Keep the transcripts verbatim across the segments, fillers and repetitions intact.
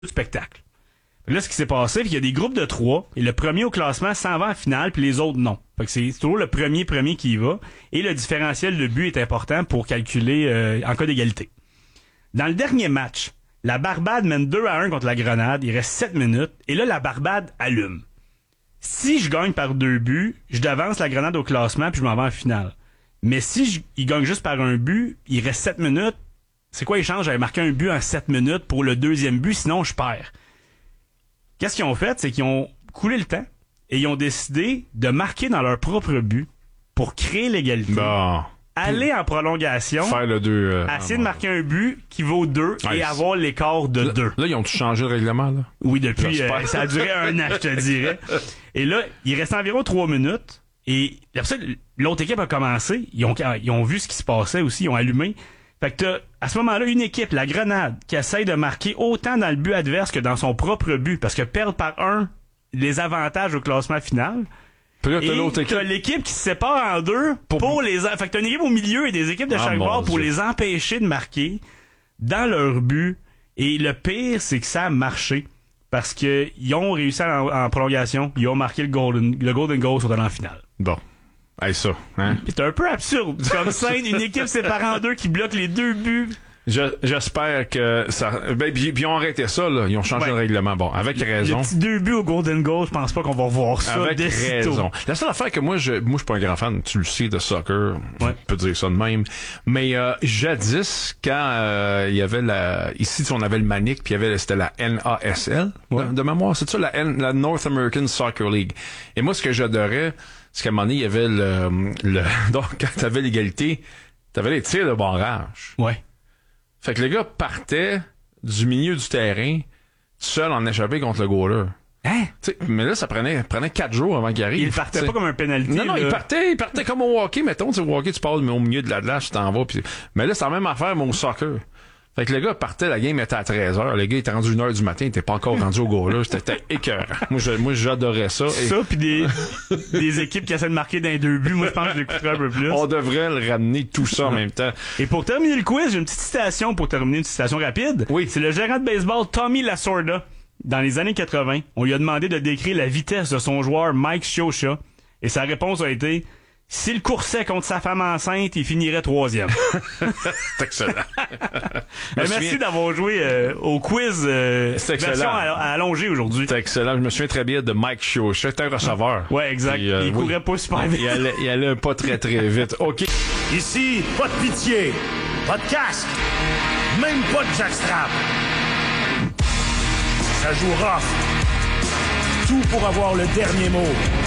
de spectacle. Là, ce qui s'est passé, c'est qu'il y a des groupes de trois, et le premier au classement s'en va en finale, puis les autres non. Fait que c'est toujours le premier premier qui y va, et le différentiel de but est important pour calculer euh, en cas d'égalité. Dans le dernier match, la Barbade mène deux à un contre la Grenade, il reste sept minutes, et là, la Barbade allume. Si je gagne par deux buts, je devance la Grenade au classement, puis je m'en vais en finale. Mais si je, il gagne juste par un but, il reste sept minutes, c'est quoi l'échange? J'avais marqué un but en sept minutes pour le deuxième but, sinon je perds. Qu'est-ce qu'ils ont fait? C'est qu'ils ont coulé le temps et ils ont décidé de marquer dans leur propre but pour créer l'égalité. Bon. Aller en prolongation. Faire le deux. Euh, essayer ah, de bon. marquer un but qui vaut deux Ouais, et c'est... avoir l'écart de là, deux. Là, ils ont-tu changé le règlement, là? Oui, depuis, euh, ça a duré un an, je te dirais. Et là, il reste environ trois minutes. Et après ça, l'autre équipe a commencé. Ils ont, ils ont vu ce qui se passait aussi. Ils ont allumé. Fait que t'as, à ce moment-là, une équipe, la Grenade, qui essaye de marquer autant dans le but adverse que dans son propre but. Parce que perdre par un, les avantages au classement final. Puis là, t'as et l'autre équipe. t'as l'équipe qui se sépare en deux pour, pour les... Fait que t'as une équipe au milieu et des équipes de Ah, chaque mon bord pour Dieu. les empêcher de marquer dans leur but. Et le pire, c'est que ça a marché. Parce que ils ont réussi en, en prolongation. Ils ont marqué le golden, le golden goal sur le en finale. Bon. Hey, ça, hein? Pis c'est un peu absurde. Comme scène, une équipe séparée en deux qui bloque les deux buts. Je, j'espère que ça... Ben, puis, puis ils ont arrêté ça, là. Ils ont changé Ouais. le règlement. Bon, avec raison. Le petit deux buts au golden goal, je pense pas qu'on va revoir ça. Avec dès sitôt. raison. La seule affaire que moi, je, moi, je suis pas un grand fan, tu le sais, de soccer. Ouais. Je peux dire ça de même. Mais, euh, jadis, quand, euh, il y avait la, ici, on avait le Manic, puis il y avait, c'était la N A S L. Ouais. De, de mémoire, c'est ça, la, N, la North American Soccer League. Et moi, ce que j'adorais, c'est qu'à un moment donné, il y avait le, le, donc, quand t'avais l'égalité, t'avais les tirs de barrage. Ouais. Fait que le gars partait du milieu du terrain, seul en échappé contre le goaler. Hein? T'sais, mais là, ça prenait, prenait quatre jours avant qu'il arrive. Il partait t'sais. pas comme un penalty. Non, non, là. il partait, il partait comme au hockey, mettons, tu sais, au hockey, tu passes, mais au milieu de la glace, tu t'en vas, pis... mais là, c'est la même affaire, mais au soccer. Fait que le gars partait, la game était à treize heures, le gars était rendu une heure du matin, il était pas encore rendu au goaler, c'était écœurant. Moi, je, moi, j'adorais ça. Et Ça, pis des, des équipes qui essaient de marquer dans les deux buts, moi, je pense que je l'écouterais un peu plus. on devrait le ramener tout ça en même temps. Et pour terminer le quiz, j'ai une petite citation pour terminer, une citation rapide. Oui. C'est le gérant de baseball Tommy Lasorda. Dans les années quatre-vingts, on lui a demandé de décrire la vitesse de son joueur Mike Scioscia. Et sa réponse a été: s'il coursait contre sa femme enceinte, il finirait troisième. C'est excellent. Ben, Je me merci souviens- d'avoir joué euh, au quiz euh, C'est excellent. version à, à allongée aujourd'hui. C'est excellent. Je me souviens très bien de Mike Scioscia. C'était un receveur. Ouais, exact. Puis, euh, il oui. courait pas super vite. Il allait, il allait pas très très vite. OK. Ici, pas de pitié, pas de casque, même pas de jackstrap. Ça joue rough. Tout pour avoir le dernier mot.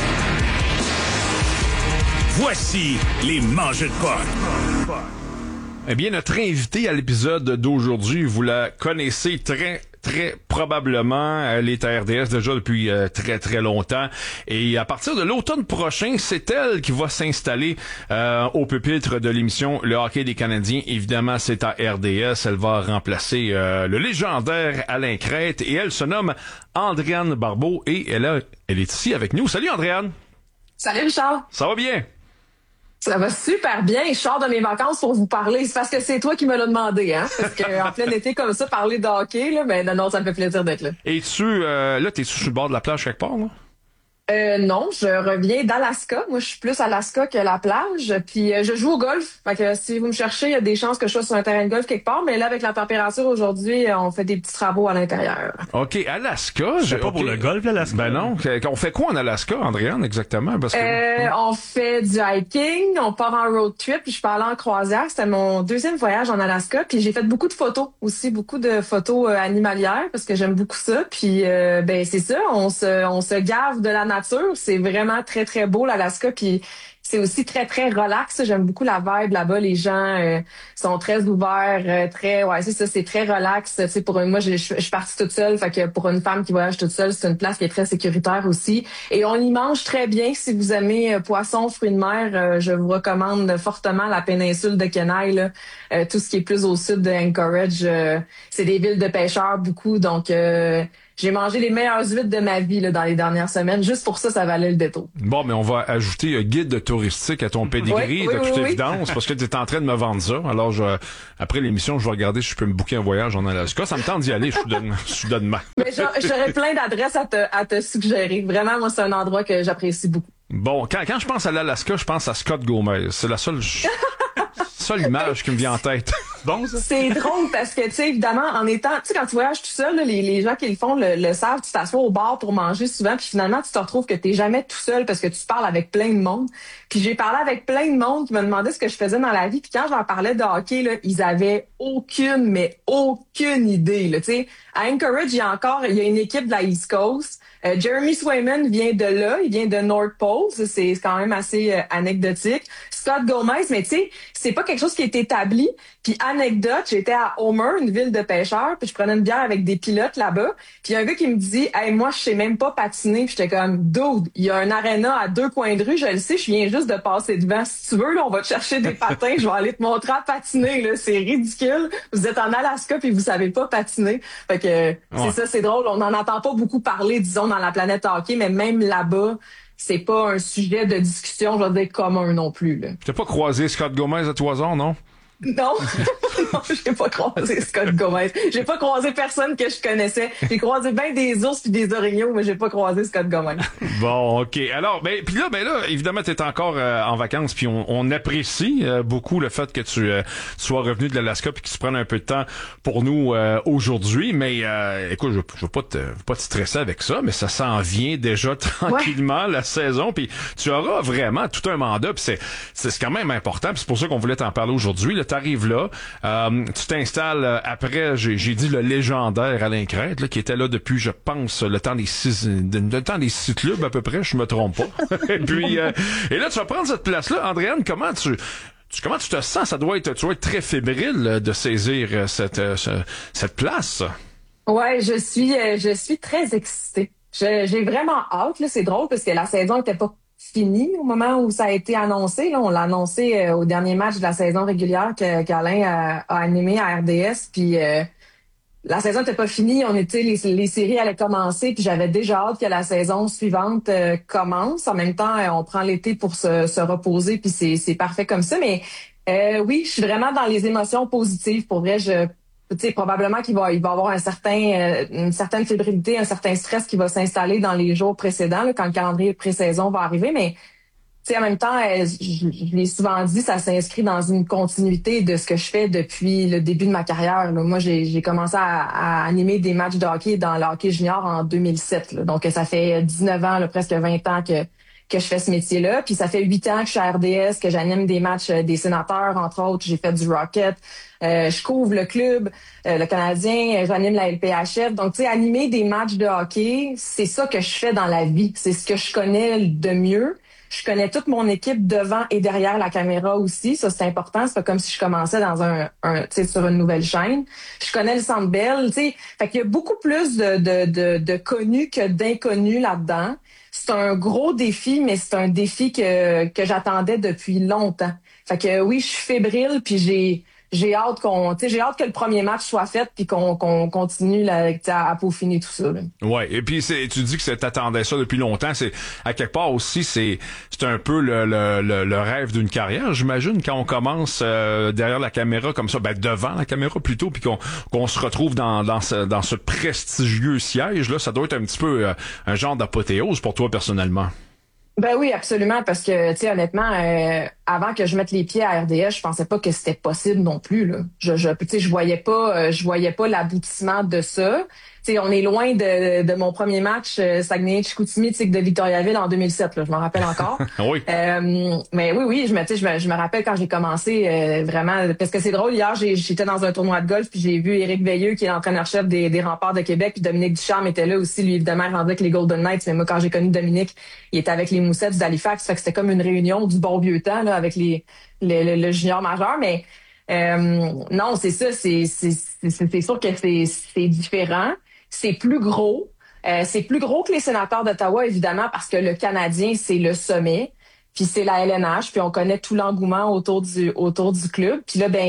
Voici les mangeux de porc. Eh bien, notre invité à l'épisode d'aujourd'hui, vous la connaissez très, très probablement. Elle est à R D S déjà depuis euh, très, très longtemps. Et à partir de l'automne prochain, c'est elle qui va s'installer euh, au pupitre de l'émission Le Hockey des Canadiens. Évidemment, c'est à R D S. Elle va remplacer euh, le légendaire Alain Crête. Et elle se nomme Andréane Barbeau. Et elle, a, elle est ici avec nous. Salut, Andréane! Salut Richard, Ça va bien? ça va super bien. Je sors de mes vacances pour vous parler. C'est parce que c'est toi qui me l'as demandé, hein? Parce qu'en plein été comme ça, parler de hockey, là, ben non, non, ça me fait plaisir d'être là. Es-tu, euh, là, t'es-tu sur le bord de la plage quelque part, là? Euh, non, je reviens d'Alaska. Moi, je suis plus Alaska que la plage. Puis euh, je joue au golf. Fait que si vous me cherchez, il y a des chances que je sois sur un terrain de golf quelque part. Mais là, avec la température aujourd'hui, on fait des petits travaux à l'intérieur. OK, Alaska. C'est pas OK. pour le golf, là, l'Alaska. Ben non. On fait quoi en Alaska, Andréane, exactement? Parce que... Euh, on fait du hiking, on part en road trip, puis je suis allée en croisière. C'était mon deuxième voyage en Alaska, puis j'ai fait beaucoup de photos aussi, beaucoup de photos euh, animalières parce que j'aime beaucoup ça. Puis euh, ben c'est ça, on se on se gave de la nature. C'est vraiment très très beau l'Alaska, puis c'est aussi très très relax. J'aime beaucoup la vibe là-bas. Les gens euh, sont très ouverts, euh, très ouais c'est ça, c'est très relax. Tu sais, pour une, moi je, je, je suis partie toute seule, fait que pour une femme qui voyage toute seule, c'est une place qui est très sécuritaire aussi. Et on y mange très bien. Si vous aimez euh, poisson, fruits de mer, euh, je vous recommande fortement la péninsule de Kenai. Là. Euh, tout ce qui est plus au sud de Anchorage, euh, c'est des villes de pêcheurs beaucoup, donc. Euh, J'ai mangé les meilleures huîtres de ma vie là, dans les dernières semaines. Juste pour ça, ça valait le détour. Bon, mais on va ajouter euh, guide de touristique à ton pédigree, Oui, oui, de toute oui, oui. évidence, parce que tu es en train de me vendre ça. Alors, je, après l'émission, je vais regarder si je peux me booker un voyage en Alaska. Ça me tente d'y aller soudainement. soudainement. Mais j'a- j'aurais plein d'adresses à te, à te suggérer. Vraiment, moi, c'est un endroit que j'apprécie beaucoup. Bon, quand, quand je pense à l'Alaska, je pense à Scott Gomez. C'est la seule, seule image qui me vient en tête. Bon, ça? C'est drôle parce que, tu sais, évidemment, en étant, tu sais, quand tu voyages tout seul, là, les, les gens qui le font le, le savent, tu t'assois au bar pour manger souvent, puis finalement, tu te retrouves que t'es jamais tout seul parce que tu parles avec plein de monde. Puis j'ai parlé avec plein de monde qui me demandait ce que je faisais dans la vie, puis quand je leur parlais de hockey, là, ils avaient aucune, mais aucune idée, là, tu sais. À Anchorage, il y a encore, il y a une équipe de la East Coast. Euh, Jeremy Swayman vient de là, il vient de North Pole, ça, c'est quand même assez euh, anecdotique. Scott Gomez, mais tu sais, c'est pas quelque chose qui est établi. Puis anecdote, j'étais à Homer, une ville de pêcheurs, puis je prenais une bière avec des pilotes là-bas. Puis il y a un gars qui me dit « Hey, moi, je sais même pas patiner. » Puis j'étais comme « Dude, il y a un aréna à deux coins de rue, je le sais, je viens juste de passer devant. Si tu veux, là, on va te chercher des patins, je vais aller te montrer à patiner. Là, c'est ridicule. Vous êtes en Alaska puis vous savez pas patiner. » Fait que Ouais. c'est ça, c'est drôle. On n'en entend pas beaucoup parler, disons, dans la planète hockey, mais même là-bas, c'est pas un sujet de discussion, je veux dire, commun non plus. Là. Tu n'as pas croisé Scott Gomez à tout hasard, non? Non, non, j'ai pas croisé Scott Gomez. J'ai pas croisé personne que je connaissais. J'ai croisé bien des ours puis des orignaux, mais j'ai pas croisé Scott Gomez. Bon, OK. Alors, ben, puis là, ben là, évidemment, tu es encore euh, en vacances, puis on, on apprécie euh, beaucoup le fait que tu euh, sois revenu de l'Alaska puis que tu prennes un peu de temps pour nous euh, aujourd'hui. Mais euh, écoute, je, je veux pas te, je veux pas te stresser avec ça, mais ça s'en vient déjà tranquillement, ouais. La saison. Puis tu auras vraiment tout un mandat, puis c'est, c'est quand même important. Puis c'est pour ça qu'on voulait t'en parler aujourd'hui. Là, t'arrives là, euh, tu t'installes euh, après, j'ai, j'ai dit le légendaire Alain Crête, là, qui était là depuis, je pense, le temps des six, le temps des six clubs à peu près, je me trompe pas. et puis, euh, et là, tu vas prendre cette place-là. Andréane, comment tu, tu, comment tu te sens? Ça doit être, tu dois être très fébrile de saisir cette, euh, cette place. Ouais, je suis, euh, je suis très excitée. Je, j'ai vraiment hâte, là. C'est drôle parce que la saison était pas fini au moment où ça a été annoncé. Là, on l'a annoncé euh, au dernier match de la saison régulière que, qu'Alain a, a animé à R D S. Puis euh, la saison n'était pas finie. On était les, les séries allaient commencer. Puis j'avais déjà hâte que la saison suivante euh, commence. En même temps, euh, on prend l'été pour se, se reposer. Puis c'est, c'est parfait comme ça. Mais euh, oui, je suis vraiment dans les émotions positives. Pour vrai, je tu sais, probablement qu'il va, il va y avoir un certain, euh, une certaine fébrilité, un certain stress qui va s'installer dans les jours précédents, là, quand le calendrier pré-saison va arriver. Mais, tu sais, en même temps, euh, je, je l'ai souvent dit, ça s'inscrit dans une continuité de ce que je fais depuis le début de ma carrière. Là. Moi, j'ai, j'ai commencé à, à animer des matchs de hockey dans le hockey junior en deux mille sept. Là. Donc, ça fait dix-neuf ans, là, presque vingt ans que que je fais ce métier-là. Puis ça fait huit ans que je suis à R D S, que j'anime des matchs des sénateurs, entre autres. J'ai fait du Rocket. Euh, je couvre le club, euh, le Canadien. J'anime la L P H F. Donc, tu sais, animer des matchs de hockey, c'est ça que je fais dans la vie. C'est ce que je connais de mieux. Je connais toute mon équipe devant et derrière la caméra aussi. Ça, c'est important. C'est pas comme si je commençais dans un, un tu sais, sur une nouvelle chaîne. Je connais le Centre Bell, tu sais. Fait qu'il y a beaucoup plus de, de, de, de connus que d'inconnus là-dedans. C'est un gros défi, mais c'est un défi que, que j'attendais depuis longtemps. Fait que oui, je suis fébrile, puis j'ai j'ai hâte qu'on, tu sais, j'ai hâte que le premier match soit fait, puis qu'on qu'on continue là, à, à peaufiner tout ça. Là. Ouais, et puis c'est, tu dis que t'attendais ça depuis longtemps. C'est à quelque part aussi, c'est c'est un peu le le, le, le rêve d'une carrière, j'imagine, quand on commence euh, derrière la caméra comme ça, ben devant la caméra plutôt, puis qu'on qu'on se retrouve dans dans ce dans ce prestigieux siège là, ça doit être un petit peu euh, un genre d'apothéose pour toi personnellement. Ben oui, absolument, parce que, tu sais, honnêtement, euh, avant que je mette les pieds à R D S, je pensais pas que c'était possible non plus, là. Je, je, tu sais, je voyais pas, euh, je voyais pas l'aboutissement de ça. Tu sais, on est loin de, de mon premier match euh, Saguenay-Chicoutimi, tu sais, de Victoriaville en deux mille sept, là, je m'en rappelle encore. Oui. Euh, mais oui, oui, je me, tu sais, je me, je me rappelle quand j'ai commencé, euh, vraiment, parce que c'est drôle, hier, j'ai, j'étais dans un tournoi de golf, puis j'ai vu Éric Veilleux, qui est l'entraîneur-chef des, des Remparts de Québec, puis Dominique Ducharme était là aussi, lui, évidemment, rendu avec les Golden Knights, mais moi, quand j'ai connu Dominique, il était avec les Moussettes d'Halifax, fait que c'était comme une réunion du bon vieux temps, là, avec les, les le, le junior majeur, mais euh, non, c'est ça, c'est, c'est, c'est, c'est sûr que c'est, c'est différent. C'est plus gros. Euh, c'est plus gros que les sénateurs d'Ottawa, évidemment, parce que le Canadien, c'est le sommet. Puis c'est la L N H. Puis on connaît tout l'engouement autour du autour du club. Puis là, ben, tu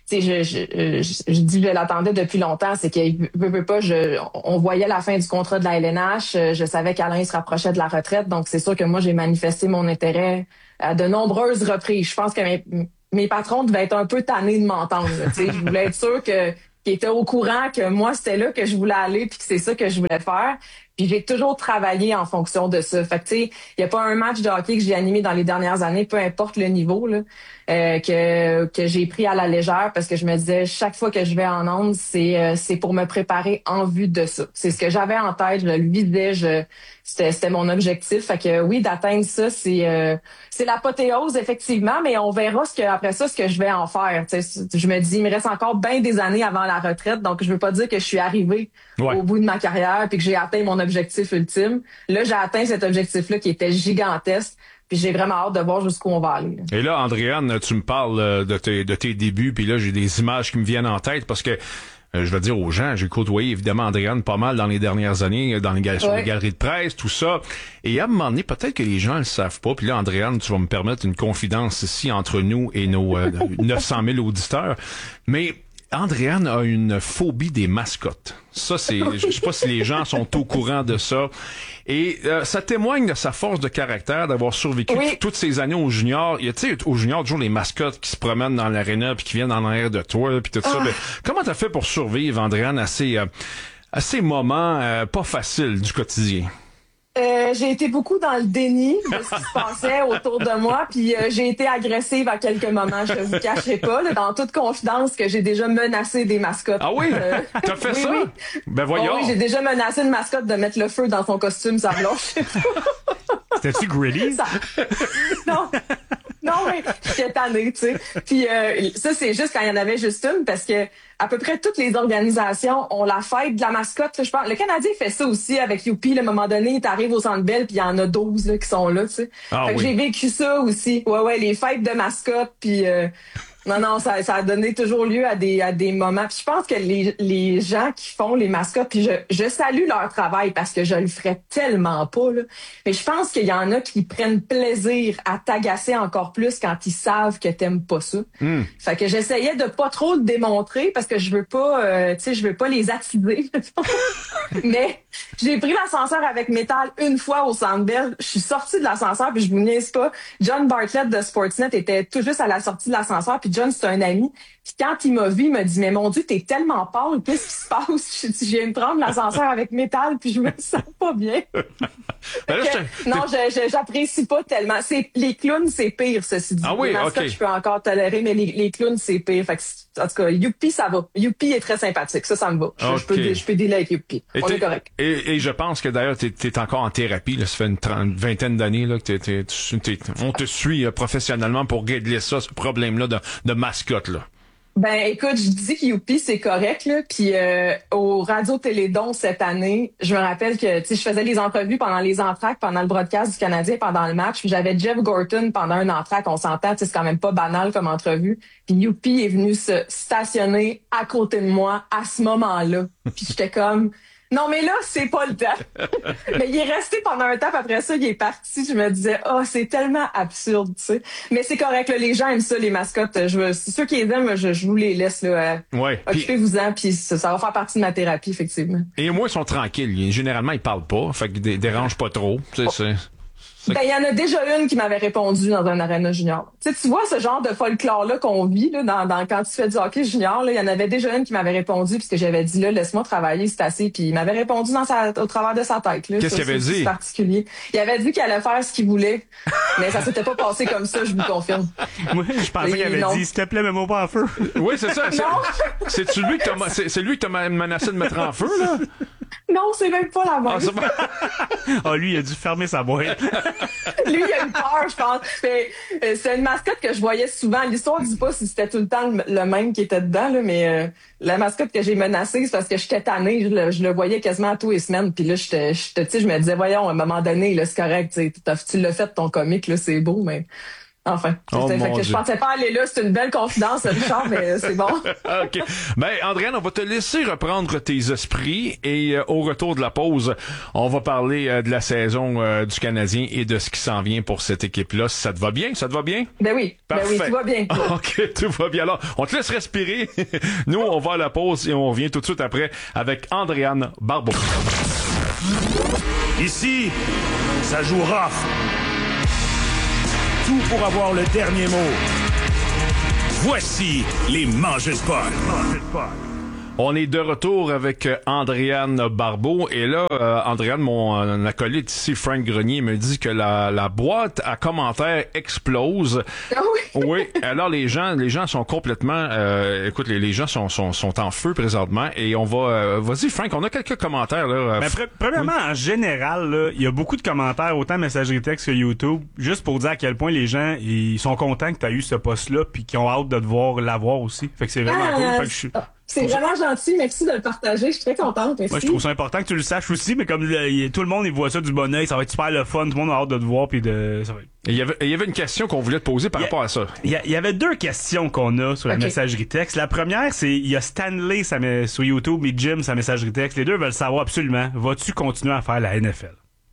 tu sais, je, je, je, je dis que je l'attendais depuis longtemps, c'est qu'il veut, veut pas, je, on voyait la fin du contrat de la L N H, je savais qu'Alain se rapprochait de la retraite, donc c'est sûr que moi, j'ai manifesté mon intérêt à de nombreuses reprises. Je pense que mes, mes patrons devaient être un peu tannés de m'entendre, tu sais, je voulais être sûre que qu'ils étaient au courant que moi, c'était là que je voulais aller puis que c'est ça que je voulais faire. Puis j'ai toujours travaillé en fonction de ça. Fait que tu sais, il y a pas un match de hockey que j'ai animé dans les dernières années, peu importe le niveau là, euh, que que j'ai pris à la légère parce que je me disais chaque fois que je vais en onde, c'est euh, c'est pour me préparer en vue de ça. C'est ce que j'avais en tête, je le visais, je c'était c'était mon objectif. Fait que oui, d'atteindre ça, c'est euh, c'est l'apothéose effectivement, mais on verra ce que après ça ce que je vais en faire. Tu sais, je me dis il me reste encore bien des années avant la retraite, donc je veux pas dire que je suis arrivée Ouais. au bout de ma carrière puis que j'ai atteint mon objectif ultime. Là, j'ai atteint cet objectif-là qui était gigantesque. Puis j'ai vraiment hâte de voir jusqu'où on va aller. Là. Et là, Andréane, tu me parles euh, de tes, de tes débuts, puis là, j'ai des images qui me viennent en tête parce que, euh, je vais dire aux gens, j'ai côtoyé évidemment Andréane pas mal dans les dernières années, dans les, gal- sur Ouais. les galeries de presse, tout ça. Et à un moment donné, peut-être que les gens ne le savent pas, puis là, Andréane, tu vas me permettre une confidence ici entre nous et nos euh, neuf cent mille auditeurs, mais Andréane a une phobie des mascottes. Ça, c'est, je sais pas si les gens sont au courant de ça. Et euh, ça témoigne de sa force de caractère d'avoir survécu Oui. t- toutes ces années au junior. Il y a, tu sais, au junior, toujours les mascottes qui se promènent dans l'aréna puis qui viennent en arrière de toi puis tout ça. Ah. Mais comment t'as fait pour survivre, Andréane, à ces, euh, à ces moments euh, pas faciles du quotidien? Euh, j'ai été beaucoup dans le déni de ce qui se passait autour de moi, puis euh, j'ai été agressive à quelques moments, je vous cacherai pas, là, dans toute confidence que j'ai déjà menacé des mascottes. Ah oui? Euh, T'as fait oui, ça? oui. Ben Bon, voyons. oui, j'ai déjà menacé une mascotte de mettre le feu dans son costume, ça blanche. C'était-tu gritty? Ça... Non. Non, mais j'étais tannée, tu sais. Puis euh, ça, c'est juste quand il y en avait juste une, parce que à peu près toutes les organisations ont la fête de la mascotte. Là, je pense. Le Canadien fait ça aussi avec Youpi. À un moment donné, t'arrives au Centre Bell, puis il y en a douze là, qui sont là, tu sais. Ah fait que oui. j'ai vécu ça aussi. Ouais, ouais, les fêtes de mascotte, puis... Euh, non, non, ça, ça a donné toujours lieu à des, à des moments. Puis je pense que les, les gens qui font les mascottes, puis je, je salue leur travail parce que je le ferais tellement pas, là. Mais je pense qu'il y en a qui prennent plaisir à t'agacer encore plus quand ils savent que t'aimes pas ça. Mm. Fait que j'essayais de pas trop le démontrer parce que je veux pas, euh, tu sais, je veux pas les attiser. Mais j'ai pris l'ascenseur avec Métal une fois au Centre Bell. Je suis sortie de l'ascenseur puis je vous niaise pas. John Bartlett de Sportsnet était tout juste à la sortie de l'ascenseur puis John, c'est un ami. Puis quand il m'a vu, il m'a dit, mais mon Dieu, t'es tellement pâle, qu'est-ce qui se passe? Je, je viens de prendre l'ascenseur avec Métal puis je me sens pas bien. Ben là, Que- je te- non, je, je- j'apprécie pas tellement. C'est, les clowns, c'est pire, ceci dit. Ah oui, les mascottes, ok. je peux encore tolérer, mais les, les clowns, c'est pire. Fait que, c'est- en tout cas, Youpi, ça va. Youpi est très sympathique. Ça, ça me va. Je, je peux, Ok. je peux dealer avec Youpi. Et, On t'es- est correct. et, et je pense que d'ailleurs, t'es, t'es encore en thérapie. Là. Ça fait une, trente, vingtaine d'années là, que t'es, t'es- tu- t'es- on te suit euh, professionnellement pour régler ça, ce problème-là de, de mascotte. Là. Ben, écoute, je dis que Youpi, c'est correct, là. Puis euh, au Radio Télédon cette année, je me rappelle que, tu sais, je faisais les entrevues pendant les entractes, pendant le broadcast du Canadien, pendant le match. Puis j'avais Jeff Gorton pendant un entracte. On s'entend, tu sais, c'est quand même pas banal comme entrevue. Puis Youpi est venu se stationner à côté de moi à ce moment-là. Puis j'étais comme... Non, mais là, c'est pas le temps. Mais il est resté pendant un temps, puis après ça, il est parti. Je me disais, oh, c'est tellement absurde, tu sais. Mais c'est correct, là, les gens aiment ça, les mascottes. Je veux, c'est ceux qui les aiment, je, je vous les laisse, là. euh, Ouais. Puis- Occupez-vous-en, puis ça, ça va faire partie de ma thérapie, effectivement. Et moi, ils sont tranquilles. Ils- Généralement, ils parlent pas. Fait qu'ils dé- dérangent pas trop. Tu sais, c'est... Ben, il y en a déjà une qui m'avait répondu dans un aréna junior. Tu sais, tu vois ce genre de folklore-là qu'on vit, là, dans, dans, quand tu fais du hockey junior, là, il y en avait déjà une qui m'avait répondu, puisque j'avais dit, là, laisse-moi travailler, c'est assez, puis il m'avait répondu dans sa, au travers de sa tête, là. Qu'est-ce Ça, qu'il avait c'est- dit? C'est particulier. Il avait dit qu'il allait faire ce qu'il voulait, mais ça s'était pas passé comme ça, je vous confirme. Moi, je pensais Et qu'il avait non. dit, s'il te plaît, mets-moi pas en feu. Oui, c'est ça. C'est, Non! c'est-tu lui que t'as, ma- c'est, c'est lui que t'as ma- menacé de mettre en feu, là? Non, c'est même pas la bonne. Ah, c'est pas- Ah, lui, il a dû fermer sa boîte. Lui, il a eu peur, je pense. Mais, euh, c'est une mascotte que je voyais souvent. L'histoire dit pas si c'était tout le temps le, le même qui était dedans, là, mais euh, la mascotte que j'ai menacée, c'est parce que j'étais tannée. Je le, je le voyais quasiment tous les semaines. Puis là, j'étais, j'étais, tu sais, je me disais, voyons, à un moment donné, là, c'est correct. Tu sais, t'as- tu l'as fait, ton comique, là, c'est beau, mais... Enfin. Oh, fait mon que Dieu. je pensais pas aller là. C'est une belle confidence, Richard, mais c'est bon. OK. Ben, Andréane, on va te laisser reprendre tes esprits et euh, au retour de la pause, on va parler euh, de la saison euh, du Canadien et de ce qui s'en vient pour cette équipe-là. Ça te va bien? Ça te va bien? Ben oui. Parfait. Ben oui, tout va bien. OK, tout va bien. Alors, on te laisse respirer. Nous, on va à la pause et on revient tout de suite après avec Andréane Barbeau. Ici, ça joue rough. Tout pour avoir le dernier mot. Voici les Mangeux de Pod. On est de retour avec euh, Andréane Barbeau. Et là, euh, Andréane, mon euh, acolyte ici, Frank Grenier, me dit que la, la boîte à commentaires explose. Ah oui. Oui. Alors, les gens les gens sont complètement... Euh, écoute, les, les gens sont, sont, sont en feu présentement. Et on va... Euh, vas-y, Frank, on a quelques commentaires. là. Euh, Ben, pre- premièrement, oui. En général, là, il y a beaucoup de commentaires, autant messagerie texte que YouTube, juste pour dire à quel point les gens ils sont contents que tu as eu ce poste-là puis qu'ils ont hâte de te voir l'avoir aussi. Fait que c'est vraiment Ah, cool. Fait que je suis... C'est vraiment gentil. Merci de le partager. Je suis très contente. Merci. Moi, je trouve ça important que tu le saches aussi, mais comme le, tout le monde, il voit ça du bon œil, ça va être super le fun. Tout le monde a hâte de te voir, puis de, ça va être... Il y avait, il y avait une question qu'on voulait te poser par il y a, rapport à ça. Il y, a, il y avait deux questions qu'on a sur la okay. messagerie texte. La première, c'est, il y a Stanley ça met, sur YouTube et Jim, sa messagerie texte. Les deux veulent savoir absolument, vas-tu continuer à faire la N F L?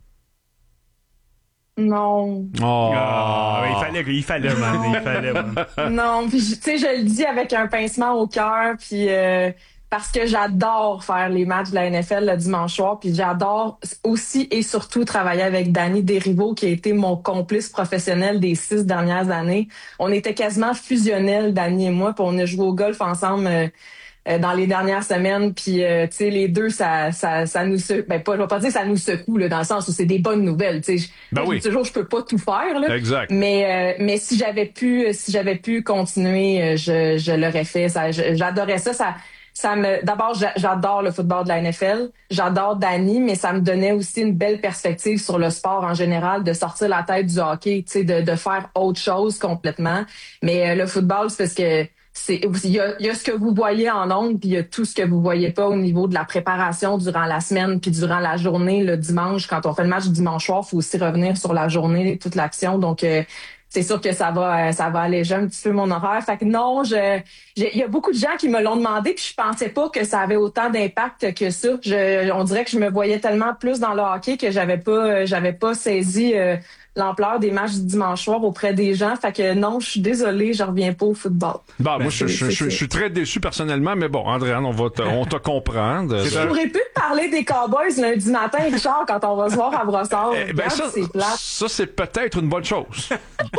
Non. Oh. Ah, il fallait, il fallait, man, il fallait, man. Non, puis tu sais, je le dis avec un pincement au cœur, puis euh, parce que j'adore faire les matchs de la N F L le dimanche soir, puis j'adore aussi et surtout travailler avec Danny Desrivaux, qui a été mon complice professionnel des six dernières années. On était quasiment fusionnels, Danny et moi, puis on a joué au golf ensemble euh, euh, dans les dernières semaines, puis euh, tu sais, les deux, ça, ça, ça nous secoue. Ben pas, je vais pas dire que ça nous secoue là, dans le sens où c'est des bonnes nouvelles. Tu sais, ben oui. toujours, je peux pas tout faire là. Exact. Mais euh, mais si j'avais pu, si j'avais pu continuer, je, je l'aurais fait. Ça, j'adorais ça. Ça Ça me, d'abord, j'adore le football de la N F L. J'adore Danny, mais ça me donnait aussi une belle perspective sur le sport en général, de sortir la tête du hockey, tu sais, de, de faire autre chose complètement. Mais euh, le football, c'est parce que c'est, il y a, il y a ce que vous voyez en ondes, puis il y a tout ce que vous voyez pas au niveau de la préparation durant la semaine, puis durant la journée, le dimanche. Quand on fait le match du dimanche soir, il faut aussi revenir sur la journée, toute l'action. Donc, euh, c'est sûr que ça va ça va alléger un petit peu mon horaire. Fait que non, je il y a beaucoup de gens qui me l'ont demandé, puis je pensais pas que ça avait autant d'impact que ça. Je, on dirait que je me voyais tellement plus dans le hockey que j'avais pas j'avais pas saisi euh, l'ampleur des matchs du dimanche soir auprès des gens. Fait que non, je suis désolée, je reviens pas au football. Bah, ben, moi, je, je, je, je suis très déçu personnellement, mais bon, Andréane, on va te, on te comprendre. Je pourrais plus te parler des Cowboys lundi matin, Richard, quand on va se voir à Brossard. Eh, ben, ça, c'est plate. Ça, c'est peut-être une bonne chose.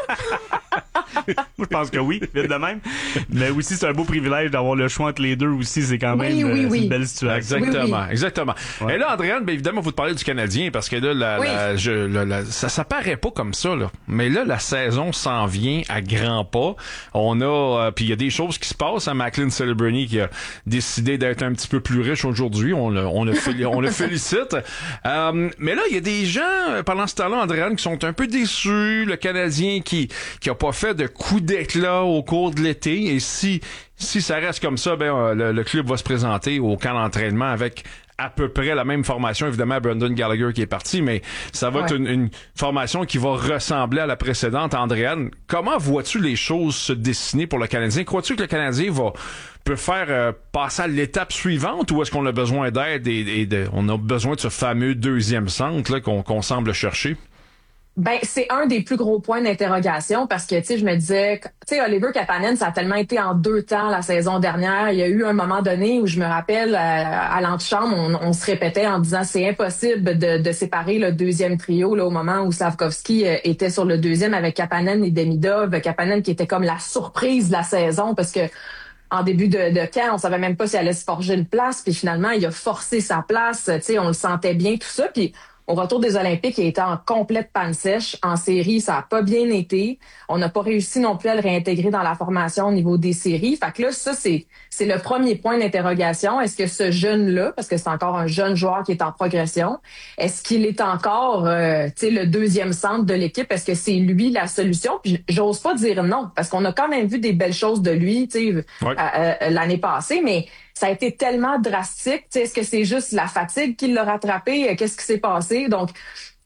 Je pense que oui, vite de même. Mais aussi, c'est un beau privilège d'avoir le choix entre les deux aussi. C'est quand même oui, oui, euh, oui. une belle situation. Exactement, oui, oui. exactement. Ouais. Et là, Andréane, bien évidemment, vous te parlez du Canadien parce que là, la, oui. la, je, la, la, ça, ça paraît pas comme ça, là. Mais là, la saison s'en vient à grands pas. On a, euh, puis il y a des choses qui se passent. Hein, Macklin Celebrini qui a décidé d'être un petit peu plus riche aujourd'hui. On le, on le, féli- on le félicite. Euh, mais là, il y a des gens, pendant ce temps-là, Andréane, qui sont un peu déçus. Le Canadien qui, qui a pas fait de coup d'éclat au cours de l'été. Et si, si ça reste comme ça, ben, le, le club va se présenter au camp d'entraînement avec à peu près la même formation, évidemment, Brendan Gallagher qui est parti, mais ça va ouais. être une, une formation qui va ressembler à la précédente. Andréane, comment vois-tu les choses se dessiner pour le Canadien? Crois-tu que le Canadien va peut faire euh, passer à l'étape suivante ou est-ce qu'on a besoin d'aide et, et de, on a besoin de ce fameux deuxième centre là, qu'on, qu'on semble chercher? Ben, c'est un des plus gros points d'interrogation parce que, tu sais, je me disais, tu sais, Oliver Kapanen, ça a tellement été en deux temps la saison dernière. Il y a eu un moment donné où je me rappelle, à, à l'antichambre, on, on se répétait en disant c'est impossible de, de séparer le deuxième trio, là, au moment où Slavkovski était sur le deuxième avec Kapanen et Demidov. Kapanen qui était comme la surprise de la saison parce que, en début de, de camp, on savait même pas s'il allait se forger une place, puis finalement, il a forcé sa place, tu sais, on le sentait bien, tout ça, puis au retour des Olympiques, il était en complète panne sèche. En série, ça a pas bien été. On n'a pas réussi non plus à le réintégrer dans la formation au niveau des séries. Fait que là, ça, c'est, c'est le premier point d'interrogation. Est-ce que ce jeune-là, parce que c'est encore un jeune joueur qui est en progression, est-ce qu'il est encore, euh, tu sais, le deuxième centre de l'équipe? Est-ce que c'est lui la solution? Puis j'ose pas dire non, parce qu'on a quand même vu des belles choses de lui, tu sais, ouais. euh, euh, l'année passée, mais ça a été tellement drastique. T'sais, est-ce que c'est juste la fatigue qui l'a rattrapé? Qu'est-ce qui s'est passé? Donc,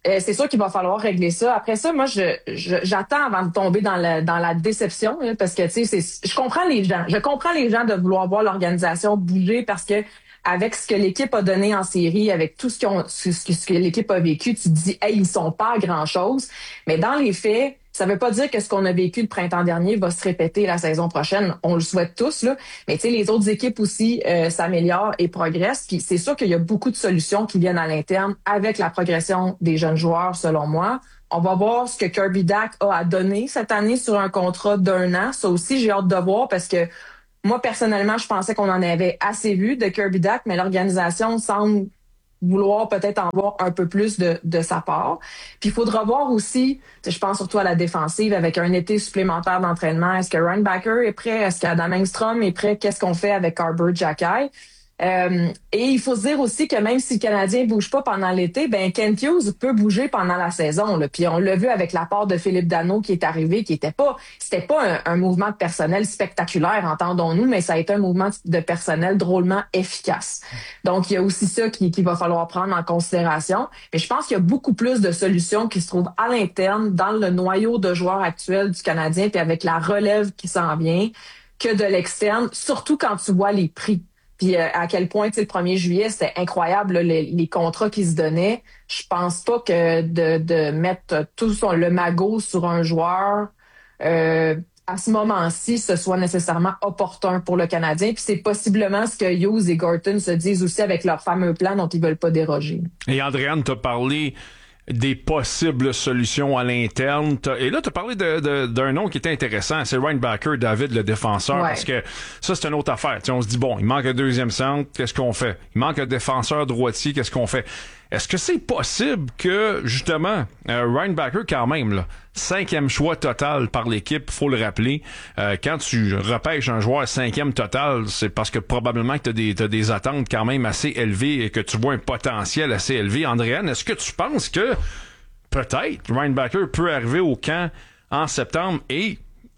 Euh, c'est sûr qu'il va falloir régler ça. Après ça, moi, je, je j'attends avant de tomber dans la dans la déception, hein, parce que tu sais, c'est, je comprends les gens. Je comprends les gens de vouloir voir l'organisation bouger parce que avec ce que l'équipe a donné en série, avec tout ce, qu'ils ont, ce, ce, ce que l'équipe a vécu, tu te dis, hey, ils sont pas à grand chose. Mais dans les faits, ça veut pas dire que ce qu'on a vécu le printemps dernier va se répéter la saison prochaine. On le souhaite tous, là. Mais tu sais, les autres équipes aussi euh, s'améliorent et progressent. Puis c'est sûr qu'il y a beaucoup de solutions qui viennent à l'interne avec la progression des jeunes joueurs, selon moi. On va voir ce que Kirby Dach a à donner cette année sur un contrat d'un an. Ça aussi, j'ai hâte de voir parce que moi, personnellement, je pensais qu'on en avait assez vu de Kirby Dach, mais l'organisation semble vouloir peut-être en voir un peu plus de, de sa part. Puis il faudra voir aussi, je pense surtout à la défensive, avec un été supplémentaire d'entraînement. Est-ce que Ryan Backer est prêt? Est-ce qu'Adam Engstrom est prêt? Qu'est-ce qu'on fait avec Arbor Xhekaj? Euh, et il faut se dire aussi que même si le Canadien bouge pas pendant l'été, ben Kent Hughes peut bouger pendant la saison. Là. Puis on l'a vu avec l'apport de Philippe Danault qui est arrivé, qui était pas, c'était pas un, un mouvement de personnel spectaculaire, entendons-nous, mais ça a été un mouvement de personnel drôlement efficace. Donc il y a aussi ça qui, qui va falloir prendre en considération. Mais je pense qu'il y a beaucoup plus de solutions qui se trouvent à l'interne, dans le noyau de joueurs actuels du Canadien, puis avec la relève qui s'en vient, que de l'externe, surtout quand tu vois les prix. Puis euh, à quel point, tu sais, le premier juillet, c'était incroyable, là, les, les contrats qui se donnaient. Je pense pas que de, de mettre tout son, le magot sur un joueur euh, à ce moment-ci, ce soit nécessairement opportun pour le Canadien. Puis c'est possiblement ce que Hughes et Gorton se disent aussi avec leur fameux plan dont ils veulent pas déroger. Et Andréane t'a parlé des possibles solutions à l'interne. Et là, tu as parlé de, de, d'un nom qui était intéressant, c'est Ryan Backer, David, le défenseur, ouais. Parce que ça, c'est une autre affaire. T'sais, on se dit, bon, il manque un deuxième centre, qu'est-ce qu'on fait? Il manque un défenseur droitier, qu'est-ce qu'on fait? Est-ce que c'est possible que, justement, euh, Ryan Backer, quand même, là, cinquième choix total par l'équipe, faut le rappeler, euh, quand tu repêches un joueur cinquième total, c'est parce que probablement que tu as des, t'as des attentes quand même assez élevées et que tu vois un potentiel assez élevé. Andréane, est-ce que tu penses que peut-être Ryan Backer peut arriver au camp en septembre et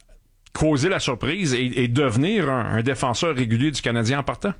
causer la surprise et, et devenir un, un défenseur régulier du Canadien en partant?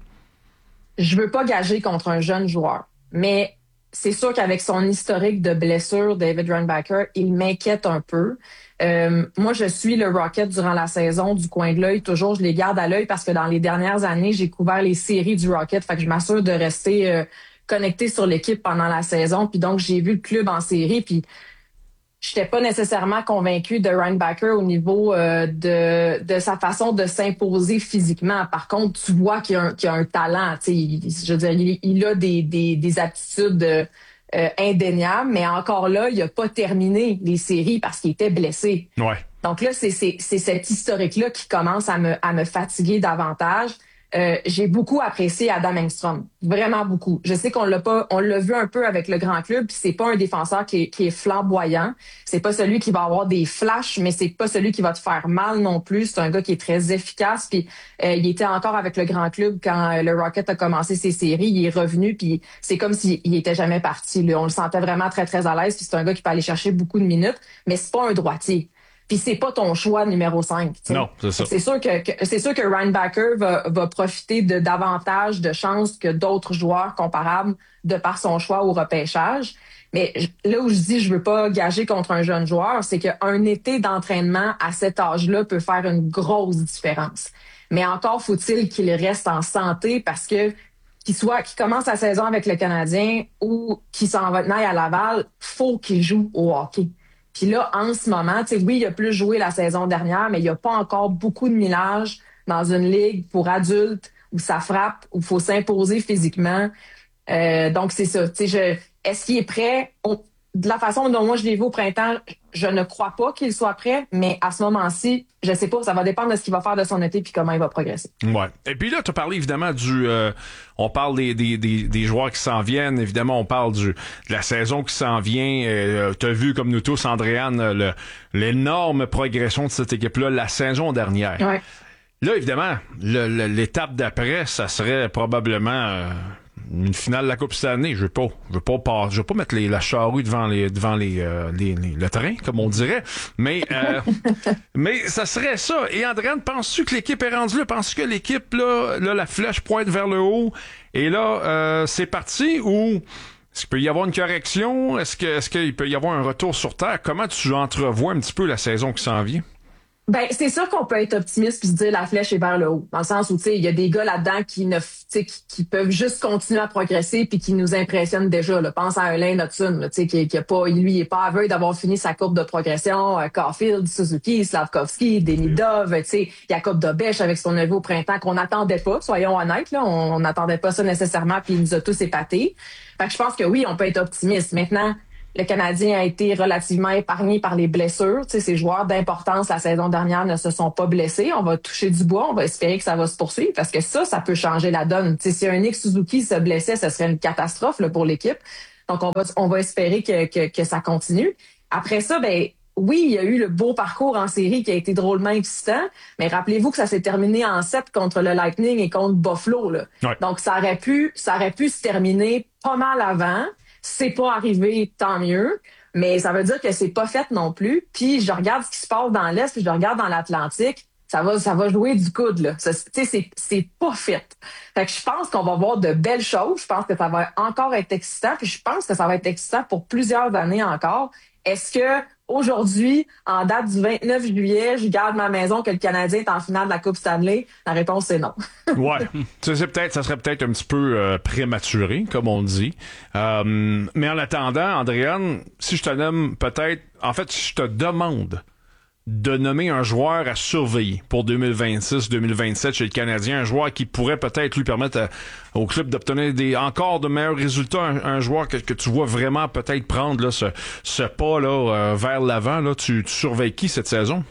Je veux pas gager contre un jeune joueur, mais c'est sûr qu'avec son historique de blessure, David Ryan Backer, il m'inquiète un peu. Euh, moi, je suis le Rocket durant la saison du coin de l'œil. Toujours, je les garde à l'œil parce que dans les dernières années, j'ai couvert les séries du Rocket. Fait que je m'assure de rester euh, connecté sur l'équipe pendant la saison. Puis donc, j'ai vu le club en série. Puis j'étais pas nécessairement convaincue de Ryan Backer au niveau euh, de de sa façon de s'imposer physiquement. Par contre, tu vois qu'il y a un, qu'il y a un talent. Tu sais, il, je veux dire, il, il a des des, des aptitudes euh, indéniables, mais encore là, il a pas terminé les séries parce qu'il était blessé. Ouais. Donc là, c'est c'est c'est cet historique-là qui commence à me à me fatiguer davantage. Euh, j'ai beaucoup apprécié Adam Engstrom, vraiment beaucoup. Je sais qu'on l'a pas, on l'a vu un peu avec le grand club, puis c'est pas un défenseur qui est, qui est flamboyant. C'est pas celui qui va avoir des flashs, mais c'est pas celui qui va te faire mal non plus. C'est un gars qui est très efficace. Puis euh, il était encore avec le grand club quand euh, le Rocket a commencé ses séries. Il est revenu, puis c'est comme s'il il était jamais parti. Là. On le sentait vraiment très très à l'aise. Puis c'est un gars qui peut aller chercher beaucoup de minutes, mais c'est pas un droitier. Puis c'est pas ton choix numéro cinq. T'sais. Non, c'est ça. C'est sûr que, que c'est sûr que Ryan Backer va, va profiter de davantage de chances que d'autres joueurs comparables de par son choix au repêchage. Mais là où je dis je veux pas gager contre un jeune joueur, c'est qu'un été d'entraînement à cet âge-là peut faire une grosse différence. Mais encore faut-il qu'il reste en santé parce que qu'il soit qu'il commence la saison avec le Canadien ou qu'il s'en va aille à Laval, faut qu'il joue au hockey. Puis là, en ce moment, tu sais, oui, il a plus joué la saison dernière, mais il n'y a pas encore beaucoup de millage dans une ligue pour adultes où ça frappe, où il faut s'imposer physiquement. Euh, donc, c'est ça. Tu sais, je, est-ce qu'il est prêt? On, de la façon dont moi je l'ai vu au printemps, je ne crois pas qu'il soit prêt, mais à ce moment-ci, je sais pas, ça va dépendre de ce qu'il va faire de son été puis comment il va progresser. Ouais. Et puis là, tu as parlé évidemment du... Euh, on parle des, des, des, des joueurs qui s'en viennent, évidemment, on parle du, de la saison qui s'en vient. Euh, tu as vu, comme nous tous, Andréane, le, l'énorme progression de cette équipe-là la saison dernière. Ouais. Là, évidemment, le, le, l'étape d'après, ça serait probablement... Euh, une finale de la Coupe cette année, je veux pas, je veux pas pas, je veux pas mettre les, la charrue devant les, devant les, euh, les, les, le train, comme on dirait. Mais, euh, mais ça serait ça. Et Andréane, penses-tu que l'équipe est rendue là? Penses-tu que l'équipe là, là, la flèche pointe vers le haut? Et là, euh, c'est parti ou Est-ce qu'il peut y avoir une correction? Est-ce que est-ce qu'il peut y avoir un retour sur terre? Comment tu entrevois un petit peu la saison qui s'en vient? Ben, c'est sûr qu'on peut être optimiste puis se dire la flèche est vers le haut. Dans le sens où, tu sais, il y a des gars là-dedans qui ne, tu sais, qui, qui peuvent juste continuer à progresser puis qui nous impressionnent déjà, là. Pense à Alain Hudson, là, tu sais, qui, qui a pas, lui, il est pas aveugle d'avoir fini sa courbe de progression. Euh, Caulfield, Suzuki, Slavkovski, Demidov, tu sais, Jacob Dobèche avec son niveau au printemps qu'on n'attendait pas, soyons honnêtes, là. On n'attendait pas ça nécessairement puis il nous a tous épatés. Fait que je pense que oui, on peut être optimiste. Maintenant, le Canadien a été relativement épargné par les blessures. Tu sais, ces joueurs d'importance la saison dernière ne se sont pas blessés. On va toucher du bois. On va espérer que ça va se poursuivre parce que ça, ça peut changer la donne. Tu sais, si un Nick Suzuki se blessait, ce serait une catastrophe là, pour l'équipe. Donc, on va, on va espérer que, que, que ça continue. Après ça, ben oui, il y a eu le beau parcours en série qui a été drôlement excitant, mais rappelez-vous que ça s'est terminé en sept contre le Lightning et contre Buffalo. Là. Ouais. Donc, ça aurait pu, ça aurait pu se terminer pas mal avant. C'est pas arrivé, tant mieux, mais ça veut dire que c'est pas fait non plus. Puis je regarde ce qui se passe dans l'Est, puis je regarde dans l'Atlantique, ça va ça va jouer du coude, là. Tu sais, c'est, c'est pas fait. Fait que je pense qu'on va voir de belles choses. Je pense que ça va encore être excitant, puis je pense que ça va être excitant pour plusieurs années encore. Est-ce que aujourd'hui, en date du vingt-neuf juillet, je garde ma maison que le Canadien est en finale de la Coupe Stanley? La réponse, c'est non. Ouais. Ça, c'est peut-être, ça serait peut-être un petit peu euh, prématuré, comme on dit. Euh, mais en attendant, Andréane, si je te nomme peut-être, en fait, si je te demande de nommer un joueur à surveiller pour deux mille vingt-six deux mille vingt-sept chez le Canadien, un joueur qui pourrait peut-être lui permettre à, au club d'obtenir des encore de meilleurs résultats, un, un joueur que, que tu vois vraiment peut-être prendre là, ce, ce pas là, euh, vers l'avant, là, tu, tu surveilles qui cette saison?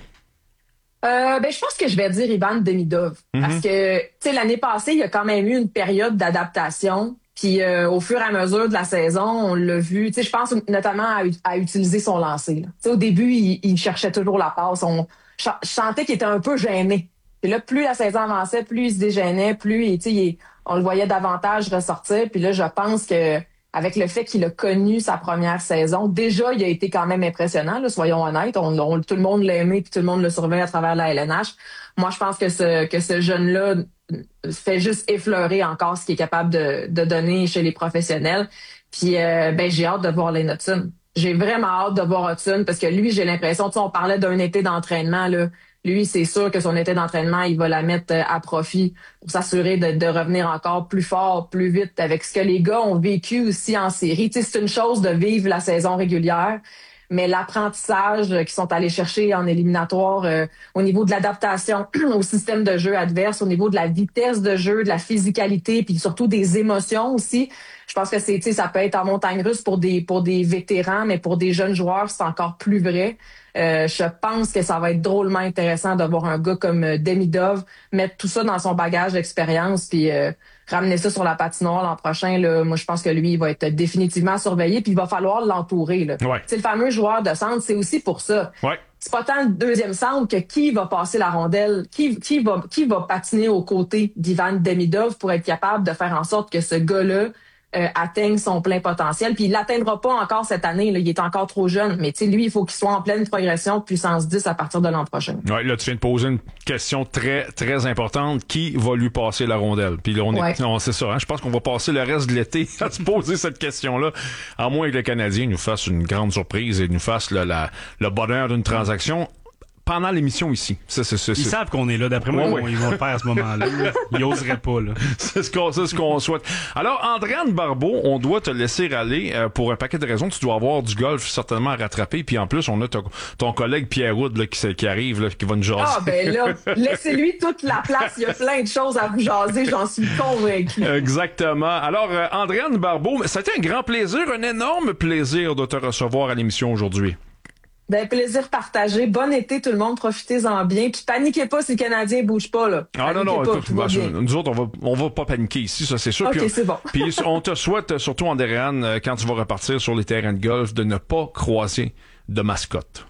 Euh, ben, je pense que je vais dire Ivan Demidov. Mm-hmm. Parce que, tu sais, l'année passée, il y a quand même eu une période d'adaptation. Puis euh, au fur et à mesure de la saison, on l'a vu. Tu sais, je pense notamment à, à utiliser son lancer. Tu sais, au début, il, il cherchait toujours la passe. On, je sentais qu'il était un peu gêné. Puis là, plus la saison avançait, plus il se dégênait, plus il, tu sais, il, on le voyait davantage ressortir. Puis là, je pense que avec le fait qu'il a connu sa première saison, déjà, il a été quand même impressionnant. Là, soyons honnêtes, on, on, tout le monde l'a aimé, puis tout le monde le surveille à travers la L N H. Moi, je pense que ce que ce jeune-là fait juste effleurer encore ce qu'il est capable de, de donner chez les professionnels. Puis, euh, ben, j'ai hâte de voir les Hudson. J'ai vraiment hâte de voir Hudson parce que lui, j'ai l'impression, tu sais, on parlait d'un été d'entraînement, là. Lui, c'est sûr que son été d'entraînement, il va la mettre à profit pour s'assurer de, de revenir encore plus fort, plus vite avec ce que les gars ont vécu aussi en série. Tu sais, c'est une chose de vivre la saison régulière, mais l'apprentissage qu'ils sont allés chercher en éliminatoire euh, au niveau de l'adaptation au système de jeu adverse, au niveau de la vitesse de jeu, de la physicalité, puis surtout des émotions aussi. Je pense que c'est, tu sais, ça peut être en montagne russe pour des pour des vétérans, mais pour des jeunes joueurs, c'est encore plus vrai. Euh, je pense que ça va être drôlement intéressant de voir un gars comme Demidov mettre tout ça dans son bagage d'expérience puis euh, ramener ça sur la patinoire l'an prochain. Là, moi, je pense que lui, il va être définitivement surveillé puis il va falloir l'entourer. Là. Ouais. C'est le fameux joueur de centre, c'est aussi pour ça. Ouais. C'est pas tant le deuxième centre que qui va passer la rondelle, qui, qui va qui va patiner aux côtés d'Ivan Demidov pour être capable de faire en sorte que ce gars-là Euh, atteigne son plein potentiel. Puis il l'atteindra pas encore cette année. Là. Il est encore trop jeune. Mais tu sais, lui, il faut qu'il soit en pleine progression puissance dix à partir de l'an prochain. Ouais, là, tu viens de poser une question très, très importante. Qui va lui passer la rondelle? Puis là, on est, ouais. non, c'est ça. Hein? Je pense qu'on va passer le reste de l'été à se poser cette question-là. À moins que le Canadien nous fasse une grande surprise et nous fasse le, la, le bonheur d'une transaction. Pendant l'émission ici. Ça, c'est, c'est, ils c'est... savent qu'on est là. D'après moi, ouais, ils, ouais. ils vont le faire à ce moment-là. Ils oseraient pas. Là. c'est, ce qu'on, c'est ce qu'on souhaite. Alors, Andréane Barbeau, on doit te laisser aller euh, pour un paquet de raisons. Tu dois avoir du golf certainement à rattraper. Puis en plus, on a ton, ton collègue Pierre Wood là, qui, qui arrive, là, qui va nous jaser. Ah ben là, laissez-lui toute la place. Il y a plein de choses à vous jaser. J'en suis convaincu. Exactement. Alors, euh, Andréane Barbeau, ça a été un grand plaisir, un énorme plaisir de te recevoir à l'émission aujourd'hui. Ben, plaisir partagé. Bon été, tout le monde. Profitez-en bien. Puis paniquez pas si le Canadien bouge pas, là. Ah paniquez non, non, pas, écoute, bah, nous autres, on va, on va pas paniquer ici, ça, c'est sûr. OK, puis, c'est bon. Puis on te souhaite, surtout Andréane, quand tu vas repartir sur les terrains de golf, de ne pas croiser de mascotte.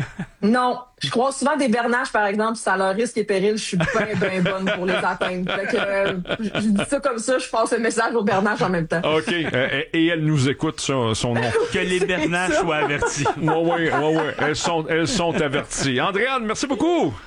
Non. Je croise souvent des bernaches, par exemple, c'est à leur risque et péril. Je suis bien, bien bonne pour les atteindre. Fait que, euh, je dis ça comme ça, je passe le message aux bernaches en même temps. OK. Euh, et elle nous écoute, son, son nom. Que les bernaches soient avertis. Oui, oui, oui, oui. Elles sont, elles sont averties. Andréane, merci beaucoup.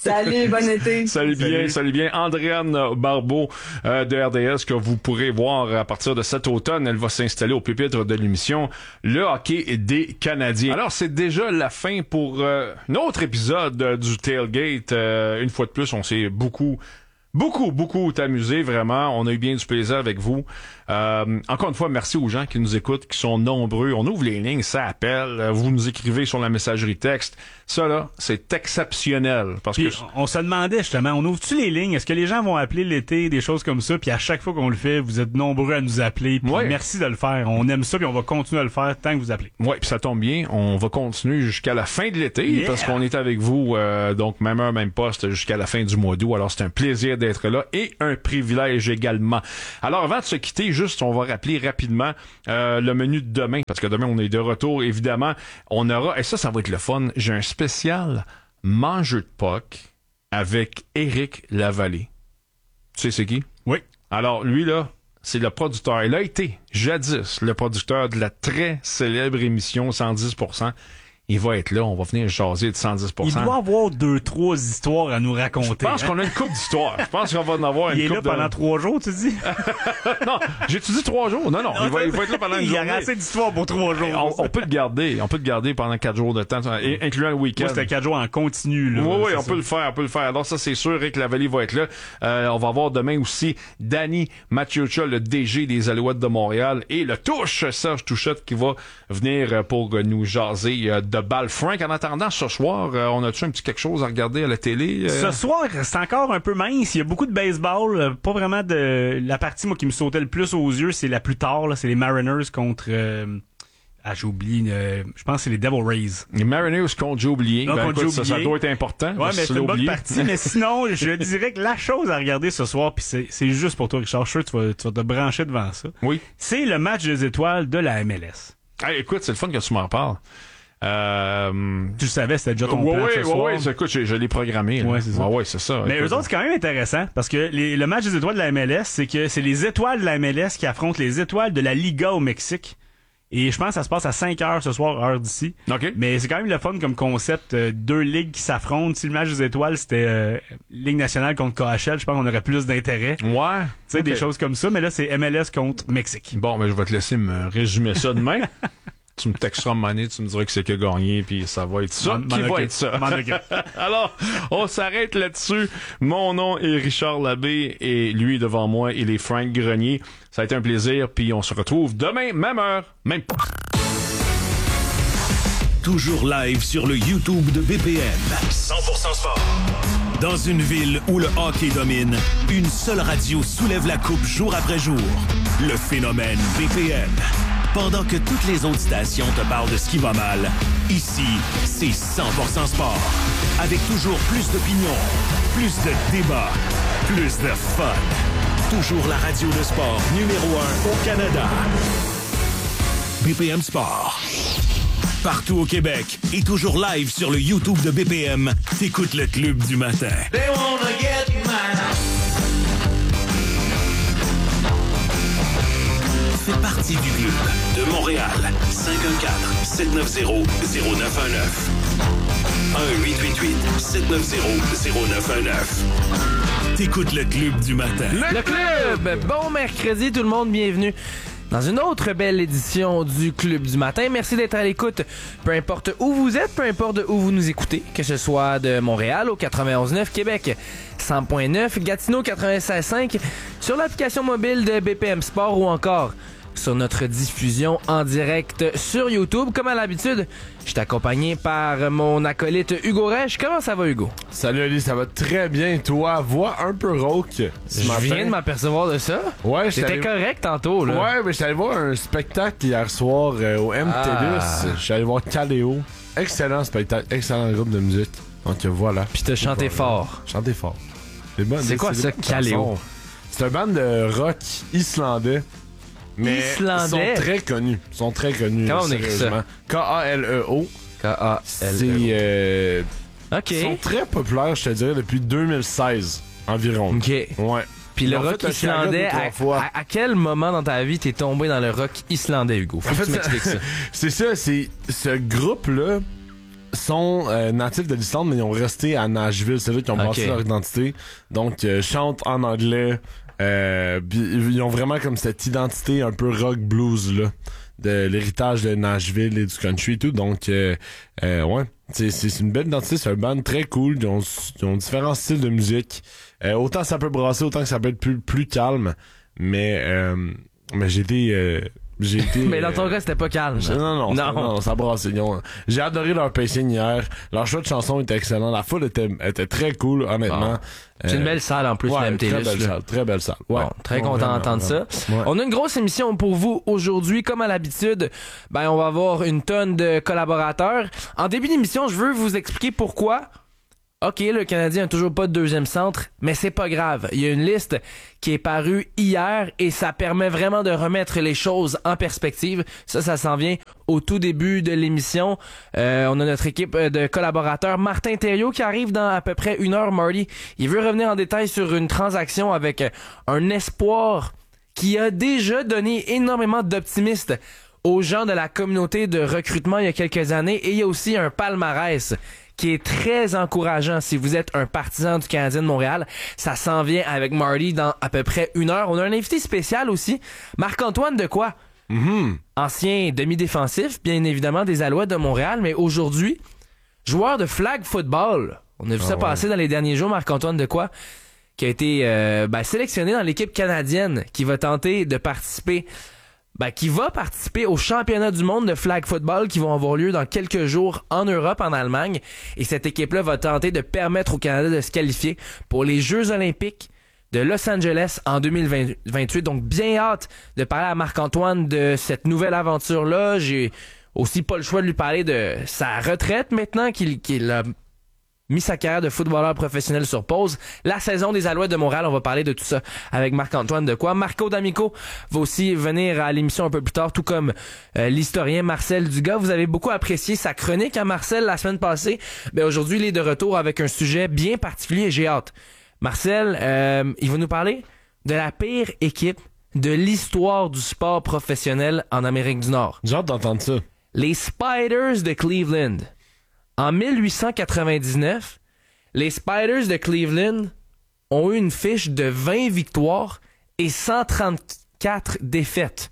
Salut, bon été. Salut bien, salut, salut bien. Andréane Barbeau euh, de R D S que vous pourrez voir à partir de cet automne. Elle va s'installer au pupitre de l'émission Le hockey des Canadiens. Alors, c'est déjà la fin pour euh, un autre épisode euh, du Tailgate. Euh, une fois de plus, on s'est beaucoup... Beaucoup, beaucoup amusé, vraiment. On a eu bien du plaisir avec vous. Euh, encore une fois, merci aux gens qui nous écoutent, qui sont nombreux. On ouvre les lignes, ça appelle. Vous nous écrivez sur la messagerie texte. Ça, là, c'est exceptionnel. Parce puis, que on se demandait justement, on ouvre-tu les lignes? Est-ce que les gens vont appeler l'été, des choses comme ça? Puis à chaque fois qu'on le fait, vous êtes nombreux à nous appeler. Puis ouais. Merci de le faire. On aime ça, puis on va continuer à le faire tant que vous appelez. Oui, puis ça tombe bien. On va continuer jusqu'à la fin de l'été, yeah. Parce qu'on est avec vous, euh, donc même heure, même poste, jusqu'à la fin du mois d'août. Alors, c'est un plaisir d'être là et un privilège également. Alors, avant de se quitter, juste, on va rappeler rapidement euh, le menu de demain, parce que demain, on est de retour, évidemment. On aura, et ça, ça va être le fun, j'ai un spécial mangeur de puck avec Éric Lavallée. Tu sais c'est qui? Oui. Alors, lui, là, c'est le producteur. Il a été, jadis, le producteur de la très célèbre émission cent dix pour cent. Il va être là, on va venir jaser de cent dix pour cent. Il doit avoir deux, trois histoires à nous raconter. Je pense hein? qu'on a une couple d'histoires. Je pense qu'on va en avoir une il couple. Il est là pendant de... trois jours, tu dis? Non, j'ai-tu dit trois jours? Non, non, il va, il va être là pendant une il journée. Il y a assez d'histoires pour trois jours. On, on peut le garder, on peut le garder pendant quatre jours de temps, incluant le week-end. Moi, c'était quatre jours en continu, là. Oui, oui, on ça. peut le faire, on peut le faire. Alors ça, c'est sûr, Éric Lavallée va être là. Euh, on va avoir demain aussi Danny Machiucha, le D G des Alouettes de Montréal, et le touche, Serge Touchette, qui va venir pour nous jaser de balle. Frank, en attendant, ce soir, euh, on a-tu un petit quelque chose à regarder à la télé? Euh? Ce soir, c'est encore un peu mince. Il y a beaucoup de baseball. Euh, pas vraiment de... La partie, moi, qui me sautait le plus aux yeux, c'est la plus tard. Là, c'est les Mariners contre... Euh... Ah, j'ai oublié. Euh... Je pense que c'est les Devil Rays. Les Mariners contre j'ai oublié. Non, ben, contre écoute, j'ai ça, ça oublié. doit être important. Ouais, mais c'est une bonne partie. Mais sinon, je dirais que la chose à regarder ce soir, puis c'est, c'est juste pour toi, Richard, je suis sûr que tu vas, tu vas te brancher devant ça. Oui. C'est le match des étoiles de la M L S. Hey, écoute, c'est le fun que tu m'en parles. Euh... Tu le savais, c'était déjà ton ouais, plan ouais, ce ouais, soir. Ouais, c'est, écoute, je, je l'ai programmé. Là. Ouais, c'est ça. Ouais, ouais, c'est ça. Mais écoute, eux autres, c'est quand même intéressant parce que les, le match des étoiles de la M L S, c'est que c'est les étoiles de la M L S qui affrontent les étoiles de la Liga au Mexique. Et je pense que ça se passe à cinq heures ce soir, heure d'ici. OK. Mais c'est quand même le fun comme concept. Euh, deux ligues qui s'affrontent. Si le match des étoiles, c'était euh, Ligue nationale contre K H L, je pense qu'on aurait plus d'intérêt. Ouais. Tu sais, okay. Des choses comme ça. Mais là, c'est M L S contre Mexique. Bon, ben je vais te laisser me résumer ça demain. Tu me texteras à un moment donné, tu me diras que c'est que gagné, puis ça va être ça Man, qui man, va okay. être ça. Man, okay. Alors, on s'arrête là-dessus. Mon nom est Richard Labbé et lui, devant moi, il est Frank Grenier. Ça a été un plaisir, puis on se retrouve demain, même heure, même poste. Toujours live sur le YouTube de B P M. cent pour cent sport. Dans une ville où le hockey domine, une seule radio soulève la coupe jour après jour. Le phénomène B P M. Pendant que toutes les autres stations te parlent de ce qui va mal, ici, c'est cent pour cent sport. Avec toujours plus d'opinions, plus de débats, plus de fun. Toujours la radio de sport numéro un au Canada. B P M Sport. Partout au Québec et toujours live sur le YouTube de B P M, t'écoutes le Club du matin. They wanna get mine. Fais partie du club de Montréal. cinq un quatre, sept neuf zéro, zéro neuf un neuf. un huit huit huit, sept neuf zéro, zéro neuf un neuf. T'écoutes le Club du matin. Le, le club! Bon mercredi tout le monde, bienvenue dans une autre belle édition du Club du matin. Merci d'être à l'écoute. Peu importe où vous êtes, peu importe où vous nous écoutez, que ce soit de Montréal au quatre-vingt-onze neuf, Québec cent point neuf, Gatineau quatre-vingt-seize cinq, sur l'application mobile de B P M Sport ou encore sur notre diffusion en direct sur YouTube. Comme à l'habitude, je suis accompagné par mon acolyte Hugo Rech. Comment ça va, Hugo? Salut Ali, ça va très bien. Toi, voix un peu rauque ce Je matin. viens de m'apercevoir de ça. Ouais, C'était allé... correct tantôt, là. Ouais, mais j'étais allé voir un spectacle hier soir euh, au M T L U S. Ah. Je suis allé voir Caléo. Excellent spectacle, excellent groupe de musique. Donc voilà. Puis t'as chanté fort. Chanté fort. C'est bon. C'est quoi ça, Caléo? C'est un band de rock islandais. Mais Islandais? ils sont très connus. Ils sont très connus. Comment on écrit ça? K A L E O. K A L E O. C'est... Euh... OK. Ils sont très populaires, je te dirais, depuis deux mille seize environ. OK. Ouais. Puis le rock islandais, à, à, à quel moment dans ta vie t'es tombé dans le rock islandais, Hugo? Faut en que fait, tu m'expliques ça. C'est ça, c'est ce groupe-là sont euh, natifs de l'Islande, mais ils ont resté à Nashville. C'est là qu'ils ont Ok. bâti leur identité. Donc, euh, chantent en anglais. Euh, ils ont vraiment comme cette identité un peu rock blues, là, de l'héritage de Nashville et du country et tout. Donc, euh, euh, ouais, c'est, c'est, c'est une belle identité. C'est un band très cool. Ils ont, ils ont différents styles de musique. Euh, autant ça peut brasser, autant que ça peut être plus, plus calme. Mais, euh, mais j'ai été... Euh, J'ai été, Mais dans ton euh, cas, c'était pas calme. non, non, non, Non. non, ça brasse. Ils ont- J'ai adoré leur pacing hier. Leur choix de chanson était excellent. La foule était, était très cool, honnêtement. Bon. C'est une Euh, belle salle en plus, ouais, la M T L. très belle salle, très belle salle. Ouais. Bon, très Ouais, content vraiment, d'entendre ça. vraiment. Ouais. On a une grosse émission pour vous aujourd'hui. Comme à l'habitude, ben, on va avoir une tonne de collaborateurs. En début d'émission, je veux vous expliquer pourquoi. OK, le Canadien a toujours pas de deuxième centre, mais c'est pas grave. Il y a une liste qui est parue hier et ça permet vraiment de remettre les choses en perspective. Ça, ça s'en vient au tout début de l'émission. Euh, on a notre équipe de collaborateurs, Martin Thériault, qui arrive dans à peu près une heure. Marty, il veut revenir en détail sur une transaction avec un espoir qui a déjà donné énormément d'optimisme aux gens de la communauté de recrutement il y a quelques années. Et il y a aussi un palmarès qui est très encourageant si vous êtes un partisan du Canadien de Montréal. Ça s'en vient avec Marty dans à peu près une heure. On a un invité spécial aussi, Marc-Antoine Dequoy, Mhm. ancien demi-défensif, bien évidemment des Alouettes de Montréal, mais aujourd'hui, joueur de flag football. On a vu ça ouais. passer dans les derniers jours, Marc-Antoine Dequoy, qui a été euh, ben, sélectionné dans l'équipe canadienne qui va tenter de participer Ben, qui va participer aux championnats du monde de flag football qui vont avoir lieu dans quelques jours en Europe, en Allemagne. Et cette équipe-là va tenter de permettre au Canada de se qualifier pour les Jeux olympiques de Los Angeles en deux mille vingt-huit. Donc, bien hâte de parler à Marc-Antoine de cette nouvelle aventure-là. J'ai aussi pas le choix de lui parler de sa retraite maintenant qu'il, qu'il a mis sa carrière de footballeur professionnel sur pause. La saison des Alouettes de Montréal, on va parler de tout ça avec Marc-Antoine Dequoy. Marco D'Amico va aussi venir à l'émission un peu plus tard, tout comme euh, l'historien Marcel Dugas. Vous avez beaucoup apprécié sa chronique à Marcel la semaine passée. Ben, aujourd'hui, il est de retour avec un sujet bien particulier et j'ai hâte. Marcel, euh, il va nous parler de la pire équipe de l'histoire du sport professionnel en Amérique du Nord. J'ai hâte d'entendre ça. Les Spiders de Cleveland. En mille huit cent quatre-vingt-dix-neuf, les Spiders de Cleveland ont eu une fiche de vingt victoires et cent trente-quatre défaites.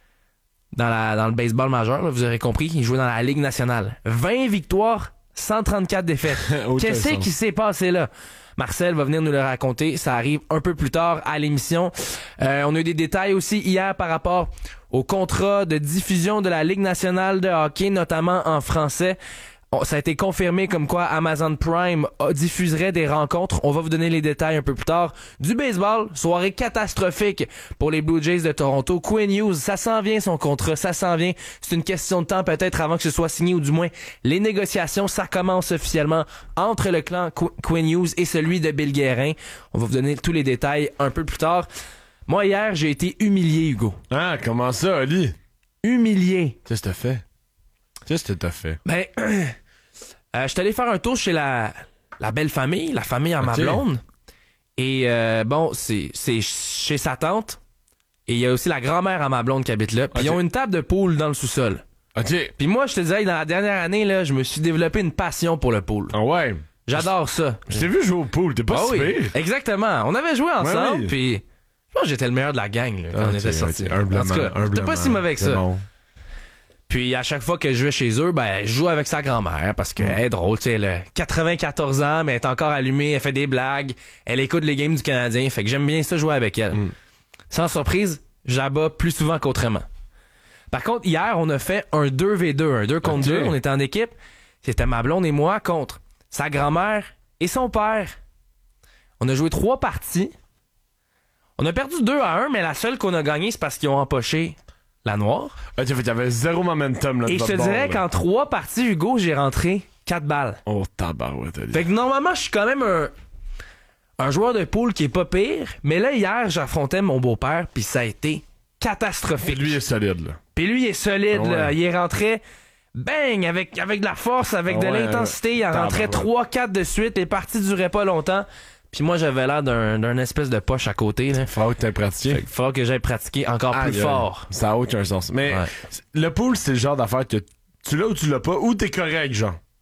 Dans, la, dans le baseball majeur, là, vous aurez compris, ils jouaient dans la Ligue nationale. vingt victoires, cent trente-quatre défaites. Aucun Qu'est-ce sens. qui s'est passé là? Marcel va venir nous le raconter. Ça arrive un peu plus tard à l'émission. Euh, on a eu des détails aussi hier par rapport au contrat de diffusion de la Ligue nationale de hockey, notamment en français. On- ça a été confirmé comme quoi Amazon Prime a- diffuserait des rencontres. On va vous donner les détails un peu plus tard. Du baseball, soirée catastrophique pour les Blue Jays de Toronto. Quinn Hughes, ça s'en vient son contrat, ça s'en vient. C'est une question de temps peut-être avant que ce soit signé ou du moins les négociations, ça commence officiellement entre le clan Qu- Quinn Hughes et celui de Bill Guérin. On va vous donner tous les détails un peu plus tard. Moi hier, j'ai été humilié, Hugo. Ah, comment ça, Ali? Humilié. Qu'est-ce que t'as fait? Qu'est-ce que t'as fait? Ben, euh, je suis allé faire un tour chez la, la belle famille, la famille à ma Ok. blonde. Et euh, bon, c'est, c'est chez sa tante. Et il y a aussi la grand-mère à ma blonde qui habite là. Puis ils Ok. ont une table de pool dans le sous-sol. Ok. Puis moi, je te disais, dans la dernière année, là, je me suis développé une passion pour le pool. Ah ouais. J'adore ça. Je t'ai vu jouer au pool, t'es pas Ah si oui, pire. exactement. On avait joué ensemble, oui. puis je pense que j'étais le meilleur de la gang là, quand Ah, on était ok, sortis. ok, humblement, En tout cas, j'étais humblement. pas si mauvais que C'est ça. bon. Puis à chaque fois que je vais chez eux, ben je joue avec sa grand-mère parce qu'elle est drôle, tu sais, elle a quatre-vingt-quatorze ans, mais elle est encore allumée, elle fait des blagues, elle écoute les games du Canadien, fait que j'aime bien ça jouer avec elle. Mm. Sans surprise, j'abats plus souvent qu'autrement. Par contre, hier, on a fait un deux contre deux, un deux contre Ok. deux, on était en équipe. C'était ma blonde et moi contre sa grand-mère et son père. On a joué trois parties. On a perdu deux à un, mais la seule qu'on a gagnée, c'est parce qu'ils ont empoché la noire. Ah, tu fait, t'avais zéro momentum, là. de Et je te votre bord, dirais là. qu'en trois parties, Hugo, j'ai rentré quatre balles. Oh, tabarouette, Ali. Fait que normalement, je suis quand même un, un joueur de pool qui est pas pire. Mais là, hier, j'affrontais mon beau-père, puis ça a été catastrophique. Lui est solide, là. Puis lui, il est solide, Ouais. là. Il est rentré, bang, avec, avec de la force, avec de Ouais, l'intensité. Il est rentré tabarouette. trois quatre de suite. Les parties duraient pas longtemps. Puis moi, j'avais l'air d'un, d'un espèce de poche à côté, là. Faut que t'aies pratiqué. Fait qu'il faudra que j'aille pratiquer encore Aïe, plus aïe. fort. Ça a aucun sens. Mais Ouais. le pool, c'est le genre d'affaire que tu l'as ou tu l'as pas, ou t'es correct, genre.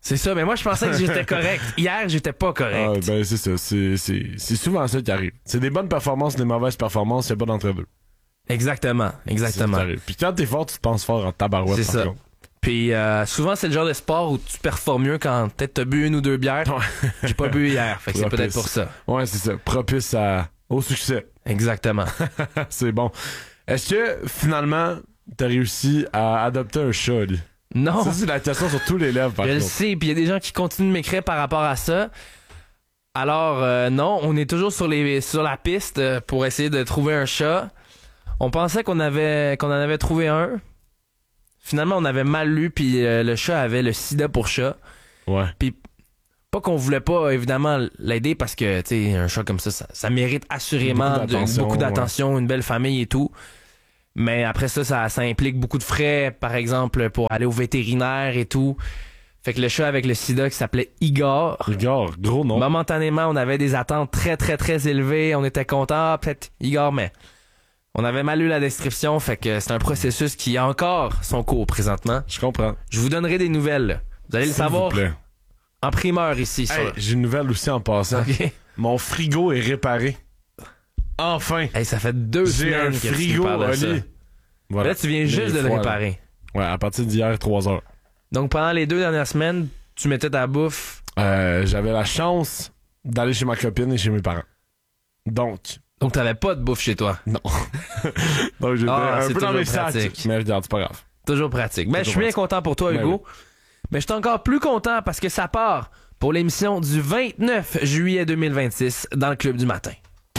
C'est ça, mais moi, je pensais que j'étais correct. Hier, j'étais pas correct. Ah, ben, c'est ça. C'est, c'est, c'est souvent ça qui arrive. C'est des bonnes performances, des mauvaises performances, il n'y a pas d'entre-deux. Exactement, exactement. Puis quand t'es fort, tu te penses fort en tabarouette. C'est ça. Contre. Puis euh, souvent, c'est le genre de sport où tu performes mieux quand peut-être t'as bu une ou deux bières. Ouais. J'ai pas bu hier, fait que c'est peut-être pour ça. Ouais, c'est ça. Propice à... au succès. Exactement. C'est bon. Est-ce que, finalement, t'as réussi à adopter un chat, lui? Non. Ça, c'est la question sur tous les lèvres, par Je le contre. sais, puis il y a des gens qui continuent de m'écrire par rapport à ça. Alors, euh, non, on est toujours sur, les, sur la piste euh, pour essayer de trouver un chat. On pensait qu'on avait qu'on en avait trouvé un. Finalement, on avait mal lu, puis euh, le chat avait le sida pour chat. Ouais. Puis, pas qu'on voulait pas, évidemment, l'aider parce que, tu sais, un chat comme ça, ça, ça mérite assurément Beaucoup de- d'attention, beaucoup d'attention, ouais. Une belle famille et tout. Mais après ça, ça, ça implique beaucoup de frais, par exemple, pour aller au vétérinaire et tout. Fait que le chat avec le sida qui s'appelait Igor. Igor, gros nom. Momentanément, on avait des attentes très, très, très élevées. On était contents, ah, peut-être Igor, mais on avait mal lu la description. Fait que c'est un processus qui a encore son cours présentement. Je comprends. Je vous donnerai des nouvelles. Là. Vous allez le S'il savoir vous plaît. en primeur ici. Hey, Sur... j'ai une nouvelle aussi en passant. OK. Mon frigo est réparé. Enfin. Hey, ça fait deux J'ai semaines un que tu frigo, parles de ça. Oli. Voilà. Là, tu viens juste Les de le fois, réparer. là. Ouais, à partir d'hier, trois heures. Donc, pendant les deux dernières semaines, tu mettais ta bouffe. Euh, j'avais la chance d'aller chez ma copine et chez mes parents. Donc, Donc, t'avais pas de bouffe chez toi. non. Donc, j'étais Ah, un c'est peu dans toujours mes sacs. pratique. Mais regarde, c'est pas grave. Toujours pratique. Ben, je suis Toujours bien pratique. content pour toi, Ben Hugo. Mais je suis encore plus content parce que ça part pour l'émission du vingt-neuf juillet deux mille vingt-six dans le Club du matin.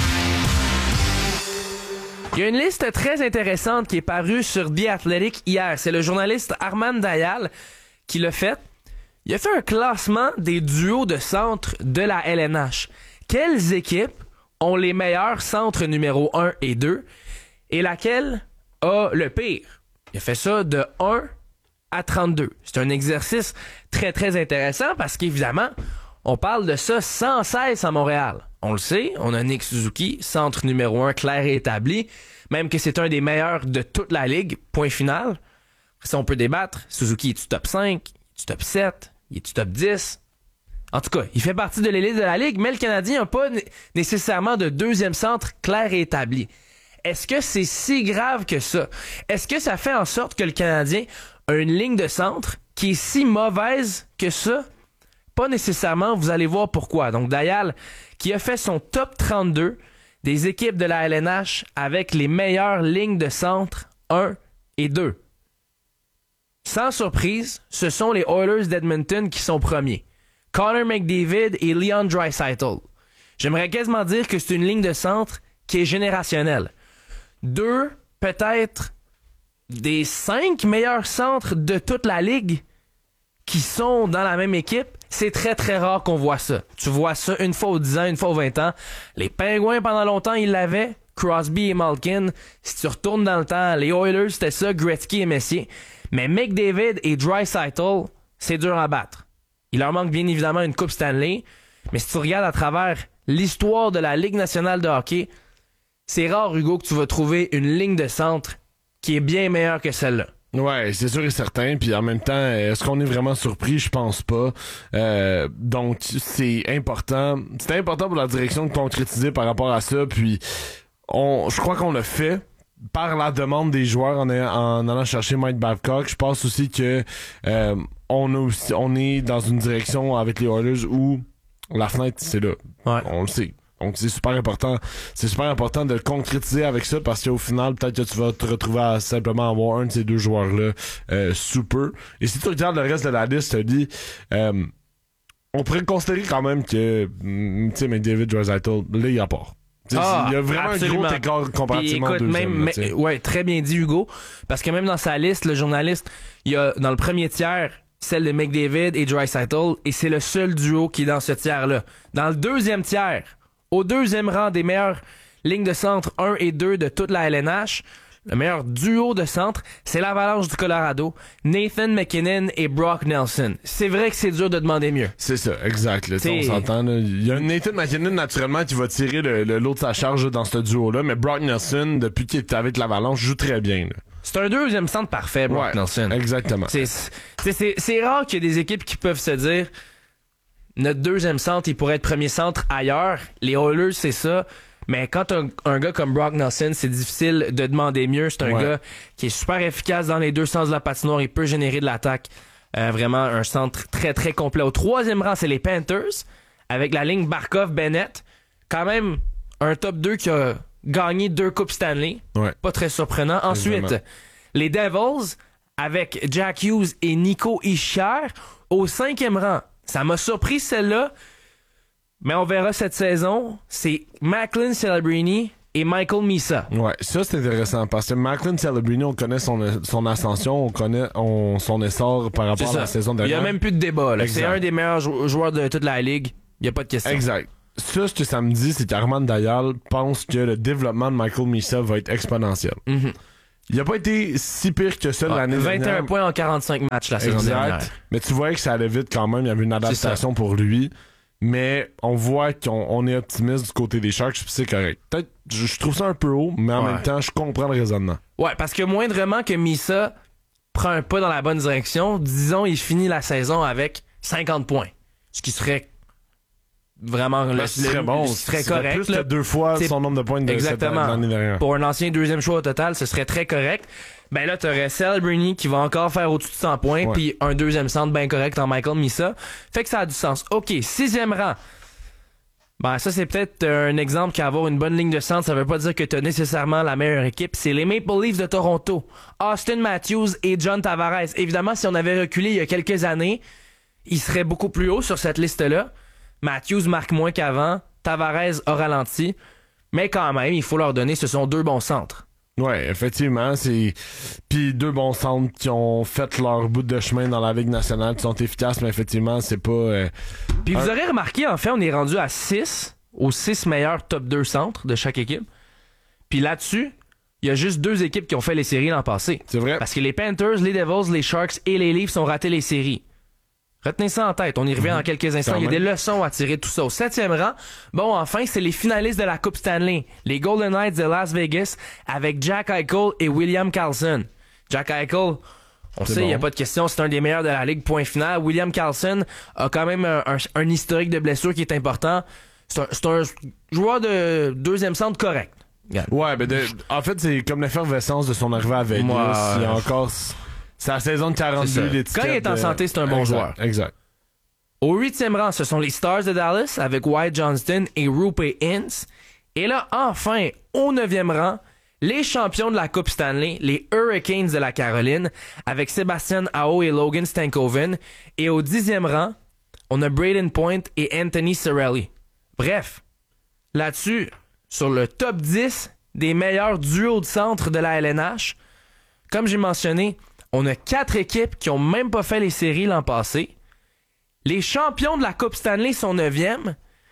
Il y a une liste très intéressante qui est parue sur The Athletic hier. C'est le journaliste Arman Dayal qui l'a fait. Il a fait un classement des duos de centres de la L N H. Quelles équipes ont les meilleurs centres numéro un et deux et laquelle a le pire? Il a fait ça de un à trente-deux. C'est un exercice très, très intéressant parce qu'évidemment, on parle de ça sans cesse à Montréal. On le sait, on a Nick Suzuki, centre numéro un clair et établi, même que c'est un des meilleurs de toute la ligue, point final. Après ça, on peut débattre. Suzuki, est-tu top cinq? Est-tu top sept? Est-tu top dix? En tout cas, il fait partie de l'élite de la ligue, mais le Canadien n'a pas né- nécessairement de deuxième centre clair et établi. Est-ce que c'est si grave que ça? Est-ce que ça fait en sorte que le Canadien a une ligne de centre qui est si mauvaise que ça? Pas nécessairement, vous allez voir pourquoi. Donc Dayal, qui a fait son top trente-deux des équipes de la L N H avec les meilleures lignes de centre un et deux. Sans surprise, ce sont les Oilers d'Edmonton qui sont premiers. Connor McDavid et Leon Draisaitl. J'aimerais quasiment dire que c'est une ligne de centre qui est générationnelle. Deux, peut-être, des cinq meilleurs centres de toute la ligue qui sont dans la même équipe. C'est très, très rare qu'on voit ça. Tu vois ça une fois aux dix ans, une fois aux vingt ans. Les Pingouins, pendant longtemps, ils l'avaient. Crosby et Malkin. Si tu retournes dans le temps, les Oilers, c'était ça, Gretzky et Messier. Mais McDavid et Draisaitl, c'est dur à battre. Il leur manque bien évidemment une Coupe Stanley. Mais si tu regardes à travers l'histoire de la Ligue nationale de hockey, c'est rare, Hugo, que tu vas trouver une ligne de centre qui est bien meilleure que celle-là. Ouais, c'est sûr et certain. Puis en même temps, est-ce qu'on est vraiment surpris? Je pense pas. Euh, donc, c'est important. C'est important pour la direction de concrétiser par rapport à ça. Puis, on, je crois qu'on l'a fait par la demande des joueurs en, en allant chercher Mike Babcock. Je pense aussi que euh, on a aussi, on est dans une direction avec les Oilers où la fenêtre, c'est là. Ouais. On le sait. Donc c'est super important, c'est super important de le concrétiser avec ça parce qu'au final peut-être que tu vas te retrouver à simplement avoir un de ces deux joueurs-là euh, sous peu. Et si tu regardes le reste de la liste, tu te dis, euh, on pourrait considérer quand même que, tu sais, McDavid, Draisaitl, là il y a pas. Ah, il y a vraiment absolument. un gros écart comparativement Puis, écoute, au deuxième. même, là, mais- ouais, très bien dit, Hugo. Parce que même dans sa liste, le journaliste, il y a dans le premier tiers celle de McDavid et Draisaitl, et c'est le seul duo qui est dans ce tiers-là. Dans le deuxième tiers, au deuxième rang des meilleures lignes de centre un et deux de toute la L N H, le meilleur duo de centre, c'est l'Avalanche du Colorado, Nathan McKinnon et Brock Nelson. C'est vrai que c'est dur de demander mieux. C'est ça, exact. Là, T'sais- on s'entend. Là. Il y a Nathan McKinnon, naturellement, qui va tirer le, le lot de sa charge là, dans ce duo-là, mais Brock Nelson, depuis qu'il est avec l'Avalanche, joue très bien. Là. C'est un deuxième centre parfait, Brock Ouais, Nelson. Exactement. C'est, c'est, c'est, c'est rare qu'il y ait des équipes qui peuvent se dire notre deuxième centre, il pourrait être premier centre ailleurs. Les Oilers, c'est ça. Mais quand un, un gars comme Brock Nelson, c'est difficile de demander mieux. C'est un Ouais. gars qui est super efficace dans les deux sens de la patinoire. Il peut générer de l'attaque. Euh, vraiment un centre très, très complet. Au troisième rang, c'est les Panthers, avec la ligne Barkov-Bennett. Quand même un top deux qui a gagné deux Coupes Stanley. Ouais. Pas très surprenant. Ensuite, Évidemment. les Devils, avec Jack Hughes et Nico Hischier. Au cinquième rang, ça m'a surpris celle-là, mais on verra cette saison. C'est Macklin Celebrini et Michael Misa. Ouais, ça c'est intéressant parce que Macklin Celebrini, on connaît son, son ascension, on connaît on, son essor par C'est rapport à la ça. saison Il dernière. n'y a même plus de débat. Là. C'est Exact. un des meilleurs jou- joueurs de toute la ligue. Il n'y a pas de question. Exact. Ça, ce que ça me dit, c'est qu'Armand Dayal pense que le développement de Michael Misa va être exponentiel. Mhm. Il a pas été si pire que ça Ah, l'année vingt et un dernière. points en quarante-cinq matchs la saison dernière. Exact. Mais tu voyais que ça allait vite quand même. Il y avait une adaptation pour lui. Mais on voit qu'on on est optimiste du côté des Sharks, puis c'est correct. Peut-être, je, je trouve ça un peu haut, mais en Ouais. même temps, je comprends le raisonnement. Ouais, parce que moindrement que Misa prend un pas dans la bonne direction, disons, il finit la saison avec cinquante points. Ce qui serait vraiment le, Ce serait le- bon. ce serait Ce serait correct. plus là. que deux fois C'est- son nombre de points de cette Exactement. l'année dernière. Pour un ancien deuxième choix au total, ce serait très correct. Ben là, t'aurais Celebrini qui va encore faire au-dessus de cent points, Ouais. puis un deuxième centre bien correct en Michael Misa. Fait que ça a du sens. OK, sixième rang. Ben ça, c'est peut-être un exemple qu'avoir une bonne ligne de centre, ça veut pas dire que t'as nécessairement la meilleure équipe. C'est les Maple Leafs de Toronto. Austin Matthews et John Tavares. Évidemment, si on avait reculé il y a quelques années, il serait beaucoup plus haut sur cette liste-là. Matthews marque moins qu'avant. Tavares a ralenti. Mais quand même, il faut leur donner, ce sont deux bons centres. Ouais, effectivement, c'est puis deux bons centres qui ont fait leur bout de chemin dans la Ligue nationale, qui sont efficaces, mais effectivement, c'est pas euh, Puis vous Un- aurez remarqué, en fait, on est rendu à six, aux six meilleurs top deux centres de chaque équipe. Puis là-dessus, il y a juste deux équipes qui ont fait les séries l'an passé. c'est vrai. Parce que les Panthers, les Devils, les Sharks et les Leafs ont raté les séries. Retenez ça en tête. On y revient dans quelques instants. Quand Il y a même. des leçons à tirer de tout ça. Au septième rang, bon, enfin, c'est les finalistes de la Coupe Stanley. Les Golden Knights de Las Vegas avec Jack Eichel et William Karlsson. Jack Eichel, on C'est sait, il n'y a bon. pas de question, c'est un des meilleurs de la Ligue, point final. William Karlsson a quand même un, un- un historique de blessure qui est important. C'est un, c'est un joueur de deuxième centre correct. Regarde. Ouais, ben de- en fait, c'est comme l'effervescence de son arrivée à Vegas. Ouais. Il y a encore c'est la saison de C'est ça. quarante-deux, l'étiquette Quand il est en de- santé, c'est un bon Exact, joueur. Exact. Au huitième rang, ce sont les Stars de Dallas avec Wyatt Johnston et Roope Hintz. Et là, enfin, au neuvième rang, les champions de la Coupe Stanley, les Hurricanes de la Caroline, avec Sébastien Aho et Logan Stankoven. Et au dixième rang, on a Braden Point et Anthony Cirelli. Bref, là-dessus, sur le top dix des meilleurs duos de centre de la L N H, comme j'ai mentionné, on a quatre équipes qui ont même pas fait les séries l'an passé. Les champions de la Coupe Stanley sont neuvième.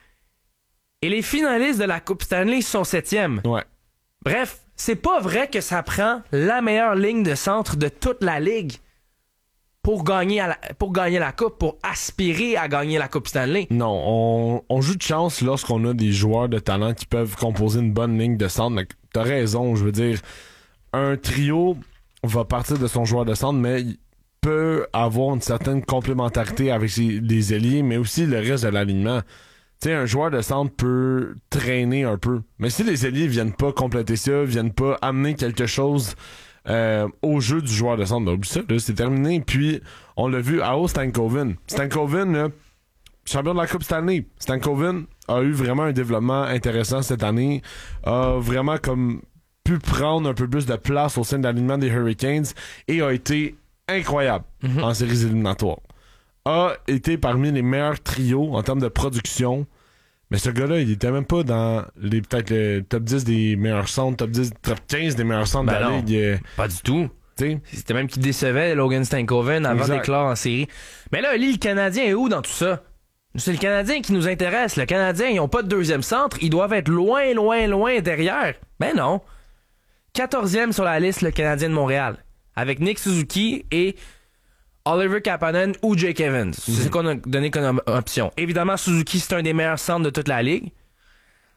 Et les finalistes de la Coupe Stanley sont septième. Ouais. Bref, c'est pas vrai que ça prend la meilleure ligne de centre de toute la ligue pour gagner, à la, pour gagner la Coupe, pour aspirer à gagner la Coupe Stanley. Non, on, on joue de chance lorsqu'on a des joueurs de talent qui peuvent composer une bonne ligne de centre. Mais t'as raison, je veux dire, un trio va partir de son joueur de centre, mais il peut avoir une certaine complémentarité avec ses- les ailiers, mais aussi le reste de l'alignement. Tu sais, un joueur de centre peut traîner un peu. Mais si les ailiers viennent pas compléter ça, viennent pas amener quelque chose euh, au jeu du joueur de centre, ben, oublie ça, là, c'est terminé. Puis, on l'a vu à Stankoven. Stankoven, là, champion de la Coupe Stanley. Stankoven a eu vraiment un développement intéressant cette année. A vraiment comme pu prendre un peu plus de place au sein de l'alignement des Hurricanes et a été incroyable Mhm. en séries éliminatoires. A été parmi les meilleurs trios en termes de production. Mais ce gars-là, il était même pas dans les peut-être le top dix des meilleurs centres, top dix, top quinze des meilleurs centres Ben de la non. ligue. euh, Pas du tout. tu sais. C'était même qui décevait Logan Stankoven avant Exact. d'éclore en série. Mais là, Ali, le Canadien est où dans tout ça? C'est le Canadien qui nous intéresse. Le Canadien, ils n'ont pas de deuxième centre. Ils doivent être loin, loin, loin derrière. Ben non. quatorzième sur la liste, le Canadien de Montréal. Avec Nick Suzuki et Oliver Kapanen ou Jake Evans. C'est ce qu'on a donné comme option. Évidemment, Suzuki, c'est un des meilleurs centres de toute la ligue.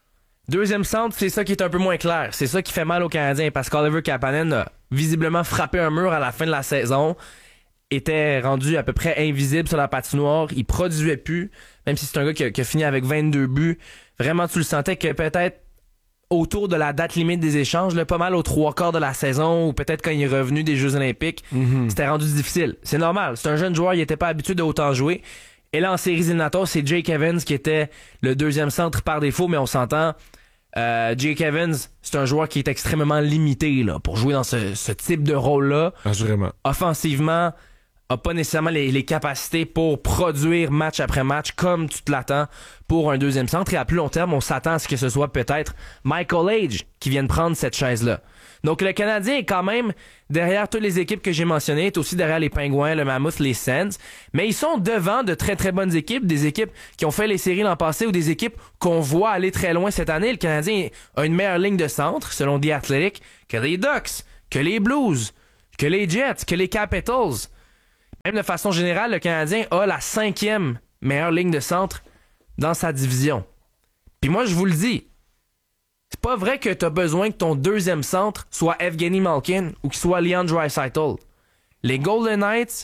Deuxième centre, c'est ça qui est un peu moins clair. C'est ça qui fait mal aux Canadiens parce qu'Oliver Kapanen a visiblement frappé un mur à la fin de la saison, était rendu à peu près invisible sur la patinoire, il produisait plus, même si c'est un gars qui a, qui a fini avec vingt-deux buts. Vraiment, tu le sentais que peut-être autour de la date limite des échanges, là, pas mal aux trois quarts de la saison, ou peut-être quand il est revenu des Jeux Olympiques, mm-hmm. c'était rendu difficile. C'est normal, c'est un jeune joueur, il était pas habitué de autant jouer. Et là, en séries éliminatoires, c'est Jake Evans qui était le deuxième centre par défaut, mais on s'entend... Euh, Jake Evans, c'est un joueur qui est extrêmement limité là, pour jouer dans ce, ce type de rôle-là. Assurément. Offensivement, a pas nécessairement les, les capacités pour produire match après match comme tu te l'attends pour un deuxième centre. Et à plus long terme, on s'attend à ce que ce soit peut-être Michael Age qui vienne prendre cette chaise-là. Donc le Canadien est quand même derrière toutes les équipes que j'ai mentionnées, est aussi derrière les Pingouins, le Mammoth, les Sens, mais ils sont devant de très très bonnes équipes, des équipes qui ont fait les séries l'an passé ou des équipes qu'on voit aller très loin cette année. Le Canadien a une meilleure ligne de centre, selon The Athletic, que les Ducks, que les Blues, que les Jets, que les Capitals. Même de façon générale, le Canadien a la cinquième meilleure ligne de centre dans sa division. Puis moi, je vous le dis, c'est pas vrai que t'as besoin que ton deuxième centre soit Evgeny Malkin ou qu'il soit Leon Draisaitl. Les Golden Knights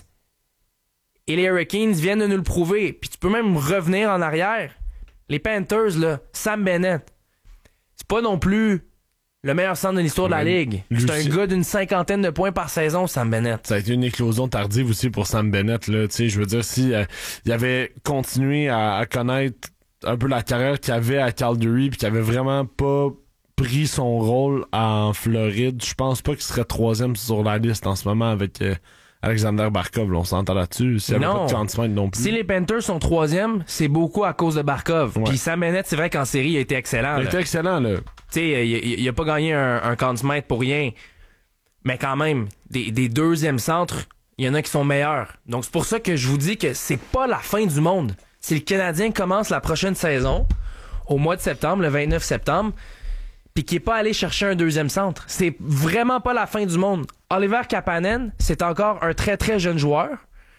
et les Hurricanes viennent de nous le prouver. Puis tu peux même revenir en arrière. Les Panthers, là, Sam Bennett, c'est pas non plus le meilleur centre de l'histoire de la Ligue. C'est un gars d'une cinquantaine de points par saison, Sam Bennett. Ça a été une éclosion tardive aussi pour Sam Bennett. Là. Je veux dire, si euh, il avait continué à, à connaître un peu la carrière qu'il avait à Calgary puis qu'il avait vraiment pas pris son rôle en Floride, je pense pas qu'il serait troisième sur la liste en ce moment avec euh, Alexander Barkov. Là, on s'entend là-dessus. S'il y avait non. pas de Conn non plus. Si les Panthers sont troisième, c'est beaucoup à cause de Barkov. Ouais. Puis Sam Bennett, c'est vrai qu'en série, il a été excellent. Il a là. été excellent, là. Tu sais, il, il a pas gagné un, un Conn Smythe pour rien. Mais quand même, des, des deuxièmes centres, il y en a qui sont meilleurs. Donc c'est pour ça que je vous dis que c'est pas la fin du monde. Si le Canadien commence la prochaine saison, au mois de septembre, le vingt-neuf septembre, puis qui est pas allé chercher un deuxième centre, c'est vraiment pas la fin du monde. Oliver Kapanen, c'est encore un très très jeune joueur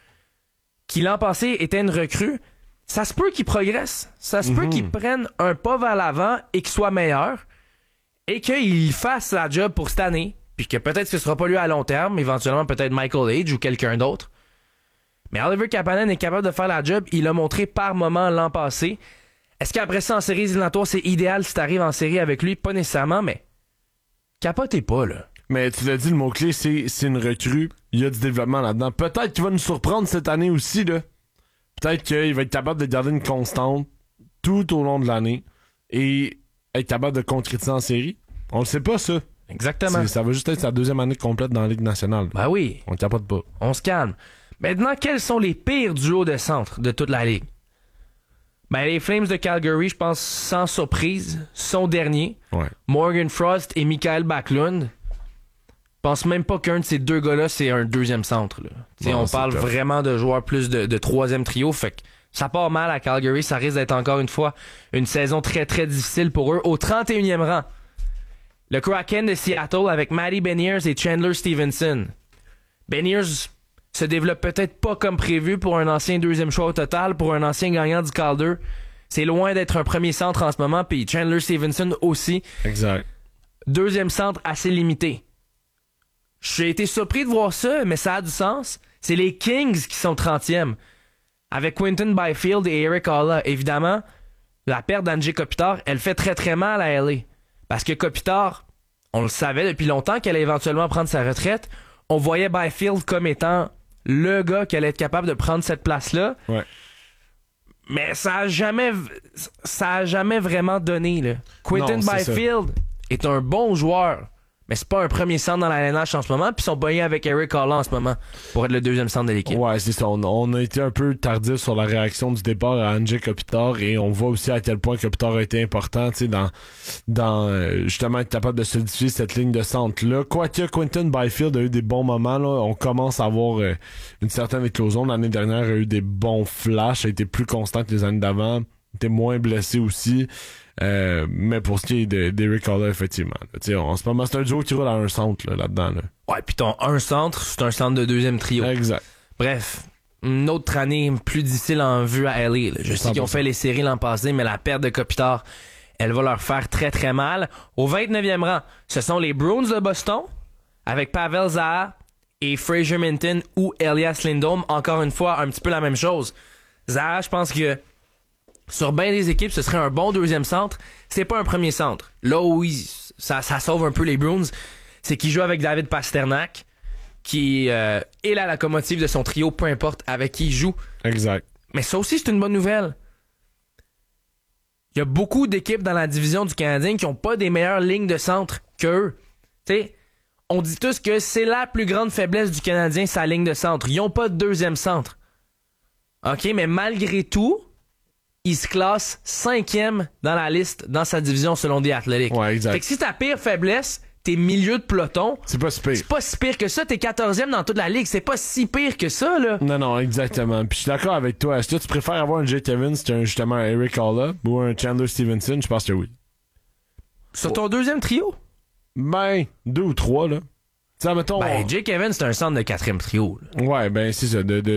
qui l'an passé était une recrue. Ça se peut qu'il progresse. Ça se mm-hmm. peut qu'il prenne un pas vers l'avant et qu'il soit meilleur et qu'il fasse la job pour cette année. Puis que peut-être ce sera pas lui à long terme, éventuellement peut-être Michael Age ou quelqu'un d'autre. Mais Oliver Kapanen est capable de faire la job. Il l'a montré par moment l'an passé. Est-ce qu'après ça, en séries éliminatoires, c'est idéal si t'arrives en série avec lui? Pas nécessairement, mais capotez pas, là. Mais tu l'as dit, le mot-clé, c'est, c'est une recrue. Il y a du développement là-dedans. Peut-être qu'il va nous surprendre cette année aussi, là. Peut-être qu'il va être capable de garder une constante tout au long de l'année et être capable de concrétiser en série. On le sait pas, ça. Exactement. C'est, ça va juste être sa deuxième année complète dans la Ligue nationale. Ben oui. On capote pas. On se calme. Maintenant, quels sont les pires duos de centre de toute la Ligue? Ben, les Flames de Calgary, je pense, sans surprise, sont derniers. Ouais. Morgan Frost et Mikael Backlund. Je pense même pas qu'un de ces deux gars-là, c'est un deuxième centre. Là. Non, on parle tough. Vraiment de joueurs plus de, de troisième trio. Fait que ça part mal à Calgary. Ça risque d'être encore une fois une saison très très difficile pour eux. Au trente et unième rang, le Kraken de Seattle avec Matty Beniers et Chandler Stevenson. Beniers se développe peut-être pas comme prévu pour un ancien deuxième choix au total, pour un ancien gagnant du Calder. C'est loin d'être un premier centre en ce moment, puis Chandler Stevenson aussi. Exact. Deuxième centre assez limité. J'ai été surpris de voir ça, mais ça a du sens. C'est les Kings qui sont trentième. Avec Quinton Byfield et Eric Haula. Évidemment, la perte d'Andrei Kopitar, elle fait très très mal à L A. Parce que Kopitar, on le savait depuis longtemps qu'elle allait éventuellement prendre sa retraite. On voyait Byfield comme étant le gars qui allait être capable de prendre cette place-là. Ouais. Mais ça a jamais ça a jamais vraiment donné, là. Quinton non, Byfield est un bon joueur, mais c'est pas un premier centre dans la N H en ce moment, puis ils sont pognés avec Eric Haula en ce moment pour être le deuxième centre de l'équipe. Ouais, c'est ça. On, on a été un peu tardif sur la réaction du départ à Andrei Kopitar et on voit aussi à quel point Kopitar a été important, tu sais, dans, dans euh, justement être capable de solidifier cette ligne de centre-là. Quoique Quinton Byfield a eu des bons moments, là, on commence à avoir euh, une certaine éclosion. L'année dernière, il a eu des bons flashs, a été plus constant que les années d'avant, était moins blessé aussi. Euh, mais pour ce qui est de, d'Eric Haula, effectivement. Là, en ce moment, c'est un duo qui roule à un centre là, là-dedans. Là. Ouais, puis ton un centre, c'est un centre de deuxième trio. Exact. Bref, une autre année plus difficile en vue à L A. Là. Je sais qu'ils ont fait les séries l'an passé, mais la perte de Kopitar elle va leur faire très très mal. Au vingt-neuvième rang, ce sont les Bruins de Boston, avec Pavel Zaha et Fraser Minton ou Elias Lindholm. Encore une fois, un petit peu la même chose. Zaha, je pense que sur bien des équipes, ce serait un bon deuxième centre. C'est pas un premier centre. Là où il, ça, ça sauve un peu les Bruins, c'est qu'il joue avec David Pasternak, qui euh, est la locomotive de son trio, peu importe avec qui il joue. Exact. Mais ça aussi, c'est une bonne nouvelle. Il y a beaucoup d'équipes dans la division du Canadien qui n'ont pas des meilleures lignes de centre qu'eux. Tu sais, on dit tous que c'est la plus grande faiblesse du Canadien, sa ligne de centre. Ils n'ont pas de deuxième centre. OK, mais malgré tout, il se classe cinquième dans la liste dans sa division selon The Athletic. Ouais, exact. Fait que si ta pire faiblesse, t'es milieu de peloton, C'est pas si pire. c'est pas si pire que ça. T'es quatorzième dans toute la ligue. C'est pas si pire que ça, là. Non, non, exactement. Puis je suis d'accord avec toi. Est-ce que tu préfères avoir un Jake Evans, c'est un, justement un Eric Halla, ou un Chandler Stevenson? Je pense que oui. Sur ton deuxième trio? Ben, deux ou trois, là. Tu sais, mettons... Ben, Jake Evans, c'est un centre de quatrième trio, là. Ouais, ben, c'est ça. De, de,